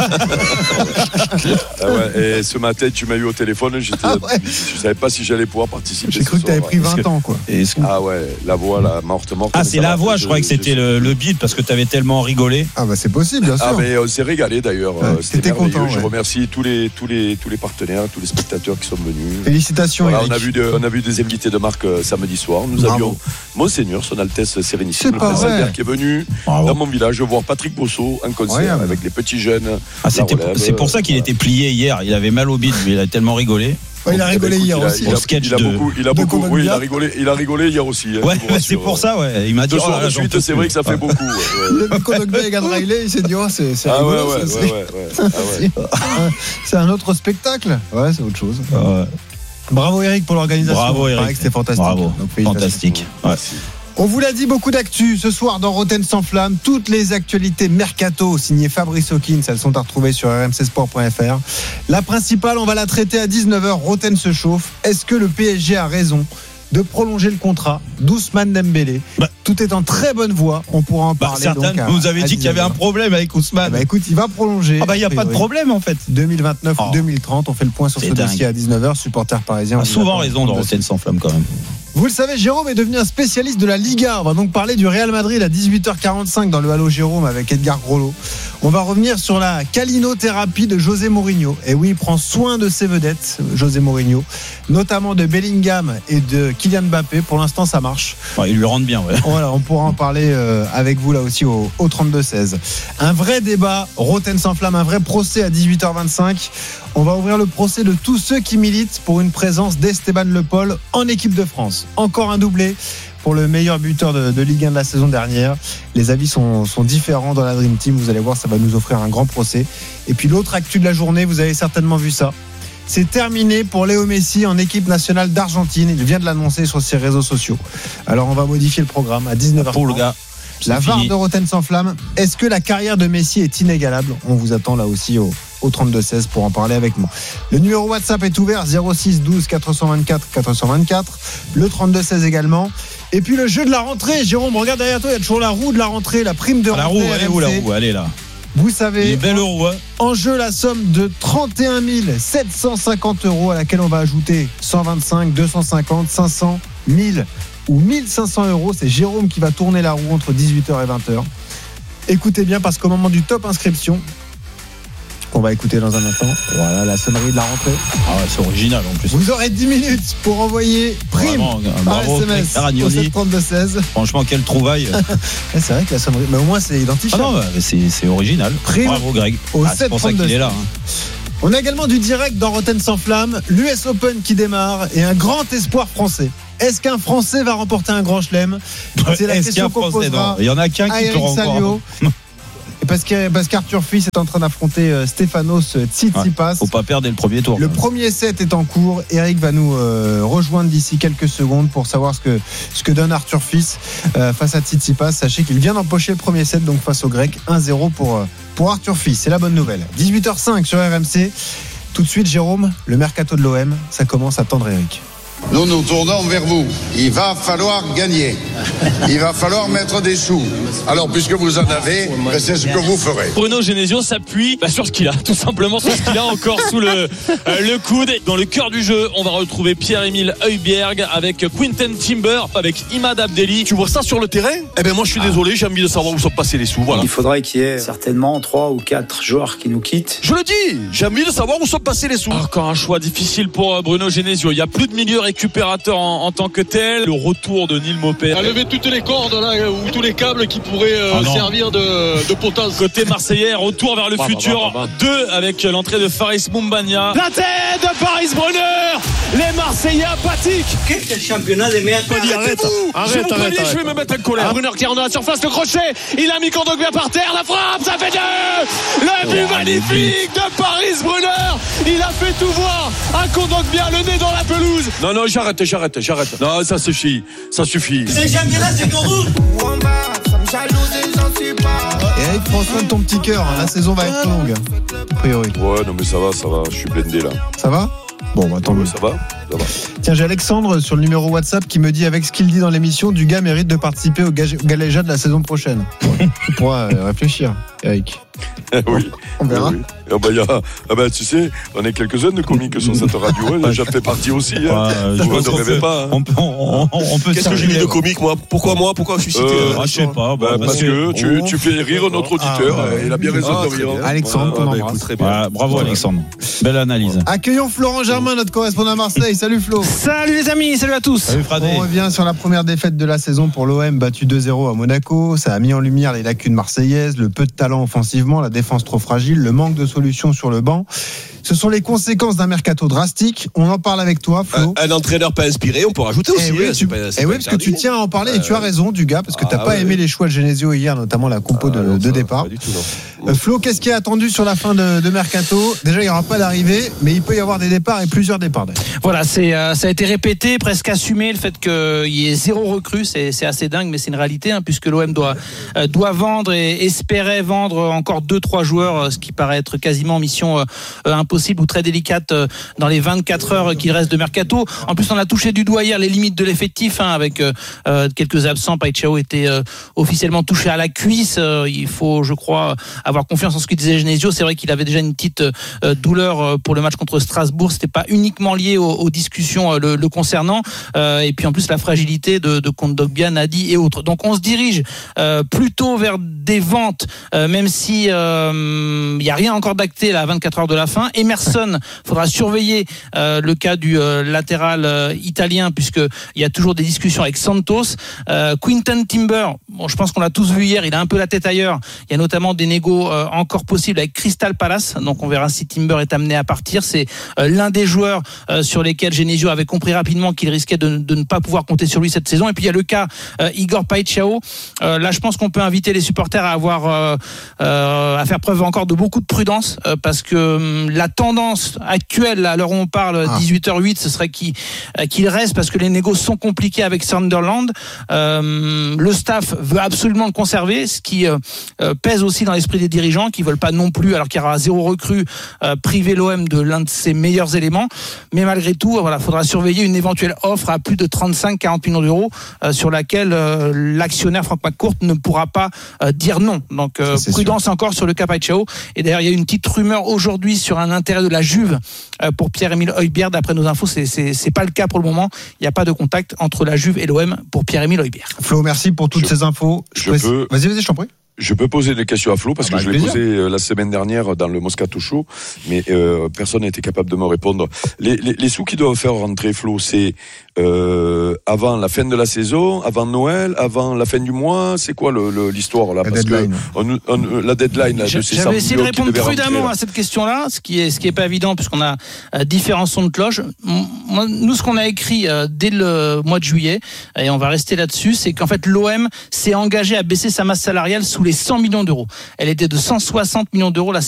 ah ouais, et ce matin, tu m'as eu au téléphone, j'étais, Ah ouais. je savais pas si j'allais pouvoir participer. J'ai ce cru que t'avais soir. pris Parce vingt que- ans quoi. Est-ce que- Ah ouais, la voix, la morte, morte. Ah, mais c'est ça la va, voix, je croyais que c'était le, le beat parce que tu avais tellement rigolé. Ah bah c'est possible, bien sûr. Ah mais on s'est régalé d'ailleurs. Ouais, Euh, C'était t'étais merveilleux. content, Je ouais. remercie tous les tous les tous les partenaires, tous les spectateurs qui sont venus. Félicitations Voilà, Eric. on a vu de- on a vu des invités de marque euh, samedi soir. Nous Bravo. avions Monseigneur, son Altesse Sérénissime, C'est le pas prince vrai. Albert qui est venu Bravo. dans mon village voir Patrick Bosso en concert Incroyable. avec les petits jeunes. Ah, c'était la relève, c'est pour ça qu'il voilà. était plié hier. Il avait mal au bide, mais il a tellement rigolé. Ouais, il a Eh ben, rigolé écoute, hier il a- aussi. Il a, Au sketch il a de- beaucoup, il a de beaucoup, Colombia. oui, il a rigolé, il a rigolé hier aussi. hein, Ouais, je vous c'est rassure. pour ça, ouais. Il m'a dit Deux oh soirs là là, de j'en suite, peux c'est plus. vrai que ça fait beaucoup. ouais, ouais. Le Conogbe et Gad Riley, il s'est dit oh c'est c'est Ah ouais, rigolo, ouais, ça, ouais, c'est- ouais, ouais. Ah ouais. C'est un autre spectacle. Ouais, c'est autre chose. Ah ouais. Bravo Eric pour l'organisation. Bravo Il paraît Eric. que c'était fantastique. Bravo. Donc, félicitations. Fantastique. Ouais. On vous l'a dit, beaucoup d'actu ce soir dans Roten sans flamme. Toutes les actualités mercato signées Fabrice Hawkins, elles sont à retrouver sur r m c sport point f r. La principale, on va la traiter à dix-neuf heures. Roten se chauffe. Est-ce que le P S G a raison de prolonger le contrat d'Ousmane Dembélé? Bah, Tout est en très bonne voie. On pourra en Bah, parler. certains donc, à- vous avez à dit qu'il y avait un dix-neuf heures. problème avec Ousmane. Ah bah écoute, il va prolonger. Ah bah il n'y a pas de problème en fait. deux mille vingt-neuf Oh. ou deux mille trente, on fait le point sur C'est ce dingue. dossier à dix-neuf heures. Supporters parisiens. On a on vous souvent attend. raison dans Roten sans flamme quand même. Vous le savez, Jérôme est devenu un spécialiste de la Liga. On va donc parler du Real Madrid à dix-huit heures quarante-cinq dans le Halo Jérôme avec Edgar Grollo. On va revenir sur la calinothérapie de José Mourinho. Et oui, il prend soin de ses vedettes, José Mourinho, notamment de Bellingham et de Kylian Mbappé. Pour l'instant, ça marche. Enfin, il lui rend bien, ouais. Voilà, on pourra en parler euh, avec vous là aussi au, au trente-deux seize. Un vrai débat, Roten sans flamme, un vrai procès à dix-huit heures vingt-cinq. On va ouvrir le procès de tous ceux qui militent pour une présence d'Esteban Le Pol en équipe de France. Encore un doublé pour le meilleur buteur de, de Ligue un de la saison dernière. Les avis sont, sont différents dans la Dream Team. Vous allez voir, ça va nous offrir un grand procès. Et puis l'autre actu de la journée, vous avez certainement vu ça. C'est terminé pour Léo Messi en équipe nationale d'Argentine. Il vient de l'annoncer sur ses réseaux sociaux. Alors on va modifier le programme à dix-neuf heures trente. Pour le gars. La V A R de Roten sans flamme. Est-ce que la carrière de Messi est inégalable ? On vous attend là aussi au, au trente-deux seize pour en parler avec nous. Le numéro WhatsApp est ouvert, zéro six douze quatre cent vingt-quatre quatre cent vingt-quatre. Le trente-deux seize également. Et puis le jeu de la rentrée. Jérôme, regarde derrière toi, il y a toujours la roue de la rentrée, la prime de ah, rentrée. La roue, elle est où la roue ? Allez là. Vous savez, belle roue, hein. En jeu la somme de trente et un mille sept cent cinquante euros à laquelle on va ajouter cent vingt-cinq, deux cent cinquante, cinq cents, mille ou mille cinq cents euros. C'est Jérôme qui va tourner la roue entre dix-huit heures et vingt heures. Écoutez bien parce qu'au moment du top inscription, qu'on va écouter dans un instant, voilà la sonnerie de la rentrée. Ah ouais, c'est original en plus. Vous aurez dix minutes pour envoyer prime Vraiment, par bravo, S M S au sept trente-deux seize. Franchement, quelle trouvaille. C'est vrai que la sonnerie, mais au moins c'est identifiable. Ah non, mais c'est, c'est original. Prime bravo Greg. Au ah, c'est pour ça qu'il est là. Hein. On a également du direct dans Roten sans flamme, l'U S Open qui démarre et un grand espoir français. Est-ce qu'un Français va remporter un grand chelem ? C'est la Est-ce question qu'on Français, posera. non. Il y en a qu'un qui peut encore. Et parce, que, parce qu'Arthur Fils est en train d'affronter Stefanos Tsitsipas. Ouais, faut pas perdre le premier tour. Le premier set est en cours. Eric va nous euh, rejoindre d'ici quelques secondes pour savoir ce que, ce que donne Arthur Fils euh, face à Tsitsipas. Sachez qu'il vient d'empocher le premier set donc face au Grec. un zéro pour, euh, pour Arthur Fils. C'est la bonne nouvelle. dix-huit heures cinq sur R M C. Tout de suite, Jérôme, le mercato de l'O M, ça commence à tendre Eric. Nous nous tournons vers vous. Il va falloir gagner. Il va falloir mettre des sous. Alors, puisque vous en avez, c'est ce que vous ferez. Bruno Genesio s'appuie bah, sur ce qu'il a, tout simplement sur ce qu'il a encore sous le, euh, le coude. Dans le cœur du jeu, on va retrouver Pierre-Emile Højbjerg avec Quinten Timber, avec Imad Abdelli. Tu vois ça sur le terrain ? Eh bien, moi, je suis ah. désolé, j'ai envie de savoir où sont passés les sous. Voilà. Il faudrait qu'il y ait certainement trois ou quatre joueurs qui nous quittent. Je le dis, j'ai envie de savoir où sont passés les sous. Encore un choix difficile pour Bruno Genesio. Il n'y a plus de milieu récupérateur en, en tant que tel. Le retour de Neil Maupay. À lever toutes les cordes là, ou tous les câbles qui pourraient euh, ah servir de, de potence. Côté marseillais, retour vers le bah, futur. Bah, bah, bah. Deux avec l'entrée de Faris Moumbagna. La tête de Paris Brunner. Les Marseillais apathiques. Quel championnat des merdes. Arrêtez-vous. Arrête, je vous arrête, préviens, arrête. Je vais me mettre en colère. Ah. Brunner qui rentre dans la surface, le crochet. Il a mis Kondogbia par terre. La frappe, ça fait deux. Le but oh, magnifique de Paris Brunner. Il a fait tout voir à Kondogbia, le nez dans la pelouse. Non, non, j'arrête, j'arrête, j'arrête. Non, ça suffit. Ça suffit. C'est championnat, c'est qu'on roule. Eric, prends soin de ton petit cœur, hein. La saison va être longue, a priori. Ouais, non mais ça va, ça va, je suis blindé là. Ça va ? Bon, bah tant mieux. Ça va, ça va. Tiens, j'ai Alexandre sur le numéro WhatsApp qui me dit, avec ce qu'il dit dans l'émission, Dugas mérite de participer au Galéja de la saison prochaine. Tu pourras réfléchir, Eric. Oui. On verra. Oui, oui. Ah bah, y a, ah bah, tu sais, on est quelques-uns de comiques sur cette radio. Hein, j'en fais partie aussi. Hein. Euh, je ne rêvais pas. Hein. On peut, on, on peut Qu'est-ce que j'ai mis de comique, moi ? Pourquoi moi ? Pourquoi je suis cité euh, ah, Je sais pas. Bah, parce que oh. tu, tu fais rire notre auditeur. Ah, ouais. Il a bien raison ah, de rire. Alexandre, ah, on bah, embrasse. très bien. Ah, bravo voilà. Alexandre. Belle analyse. Accueillons Florent Germain, notre correspondant à Marseille. Salut Flo. Salut les amis, salut à tous. Salut Fradé. On revient sur la première défaite de la saison pour l'O M, battu deux zéro à Monaco. Ça a mis en lumière les lacunes marseillaises, le peu de talent offensivement, la défense trop fragile, le manque de solutions sur le banc. Ce sont les conséquences d'un mercato drastique. On en parle avec toi, Flo. Un, un entraîneur pas inspiré, on peut rajouter aussi. Et oui, hein, tu, pas, et oui parce que tu tiens à en parler euh, et tu as raison, Dugas, parce que ah, tu n'as pas ouais, aimé ouais. les choix de Genesio hier, notamment la compo ah, de, non, de ça, départ. Tout, euh, Flo, qu'est-ce qui est attendu sur la fin de, de mercato ? Déjà, il n'y aura pas d'arrivée, mais il peut y avoir des départs et plusieurs départs. Voilà, c'est, euh, ça a été répété, presque assumé, le fait qu'il y ait zéro recrue, c'est, c'est assez dingue, mais c'est une réalité, hein, puisque l'O M doit, euh, doit vendre et espérait vendre encore deux trois joueurs, ce qui paraît être quasiment mission euh, impossible ou très délicate dans les vingt-quatre heures qu'il reste de mercato. En plus, on a touché du doigt hier les limites de l'effectif, hein, avec euh, quelques absents. Païchao était euh, officiellement touché à la cuisse. Euh, il faut, je crois, avoir avoir confiance en ce que disait Genesio. C'est vrai qu'il avait déjà une petite euh, douleur pour le match contre Strasbourg. C'était pas uniquement lié aux, aux discussions euh, le, le concernant. Euh, et puis en plus la fragilité de, de Kondogbia, Nadi et autres. Donc on se dirige euh, plutôt vers des ventes, euh, même si il euh, y a rien encore d'acté là, à vingt-quatre heures de la fin. Emerson, faudra surveiller euh, le cas du euh, latéral euh, italien, puisque il y a toujours des discussions avec Santos. Euh, Quinton Timber, bon, je pense qu'on l'a tous vu hier, il a un peu la tête ailleurs. Il y a notamment des négos euh, encore possibles avec Crystal Palace, donc on verra si Timber est amené à partir. C'est euh, l'un des joueurs euh, sur lesquels Genesio avait compris rapidement qu'il risquait de, de ne pas pouvoir compter sur lui cette saison. Et puis il y a le cas euh, Igor Paixão. Euh, là, je pense qu'on peut inviter les supporters à avoir euh, euh, à faire preuve encore de beaucoup de prudence, euh, parce que euh, la tendance actuelle, à l'heure où on parle, ah. dix-huit heures huit, ce serait qu'il, euh, qu'il reste, parce que les négos sont compliqués avec Sunderland. Euh, le staff veut absolument le conserver, ce qui euh, euh, pèse aussi dans l'esprit des dirigeants, qui veulent pas non plus, alors qu'il y aura zéro recrue, euh, priver l'O M de l'un de ses meilleurs éléments. Mais malgré tout, voilà, faudra surveiller une éventuelle offre à plus de trente-cinq à quarante millions d'euros, euh, sur laquelle euh, l'actionnaire Franck McCourt ne pourra pas euh, dire non. Donc euh, prudence sûr. Encore sur le cas Paixão. Et d'ailleurs, il y a une petite rumeur aujourd'hui sur un intérêt de la Juve euh, pour Pierre-Emile Højbjerg. D'après nos infos, c'est, c'est, c'est pas le cas pour le moment. Il n'y a pas de contact entre la Juve et l'O M pour Pierre-Emile Højbjerg. Flo, merci pour toutes je, ces infos. Je, je peux... Vas-y, vas-y, je t'en prie. Je peux poser des questions à Flo parce ah bah que je l'ai posé euh, la semaine dernière dans le Moscato Show, mais euh, personne n'a été capable de me répondre. Les, les, les sous qui doivent faire rentrer Flo, c'est euh, avant la fin de la saison, avant Noël, avant la fin du mois. C'est quoi le, le, l'histoire là? La parce deadline. Que on, on, la deadline là, de ces J'avais essayé de répondre prudemment rentrer, à cette question-là, ce qui est ce qui est pas évident puisqu'on a euh, différents sons de cloche. Moi, nous, ce qu'on a écrit euh, dès le mois de juillet, et on va rester là-dessus, c'est qu'en fait l'O M s'est engagé à baisser sa masse salariale sous les cent millions d'euros. Elle était de cent soixante millions d'euros la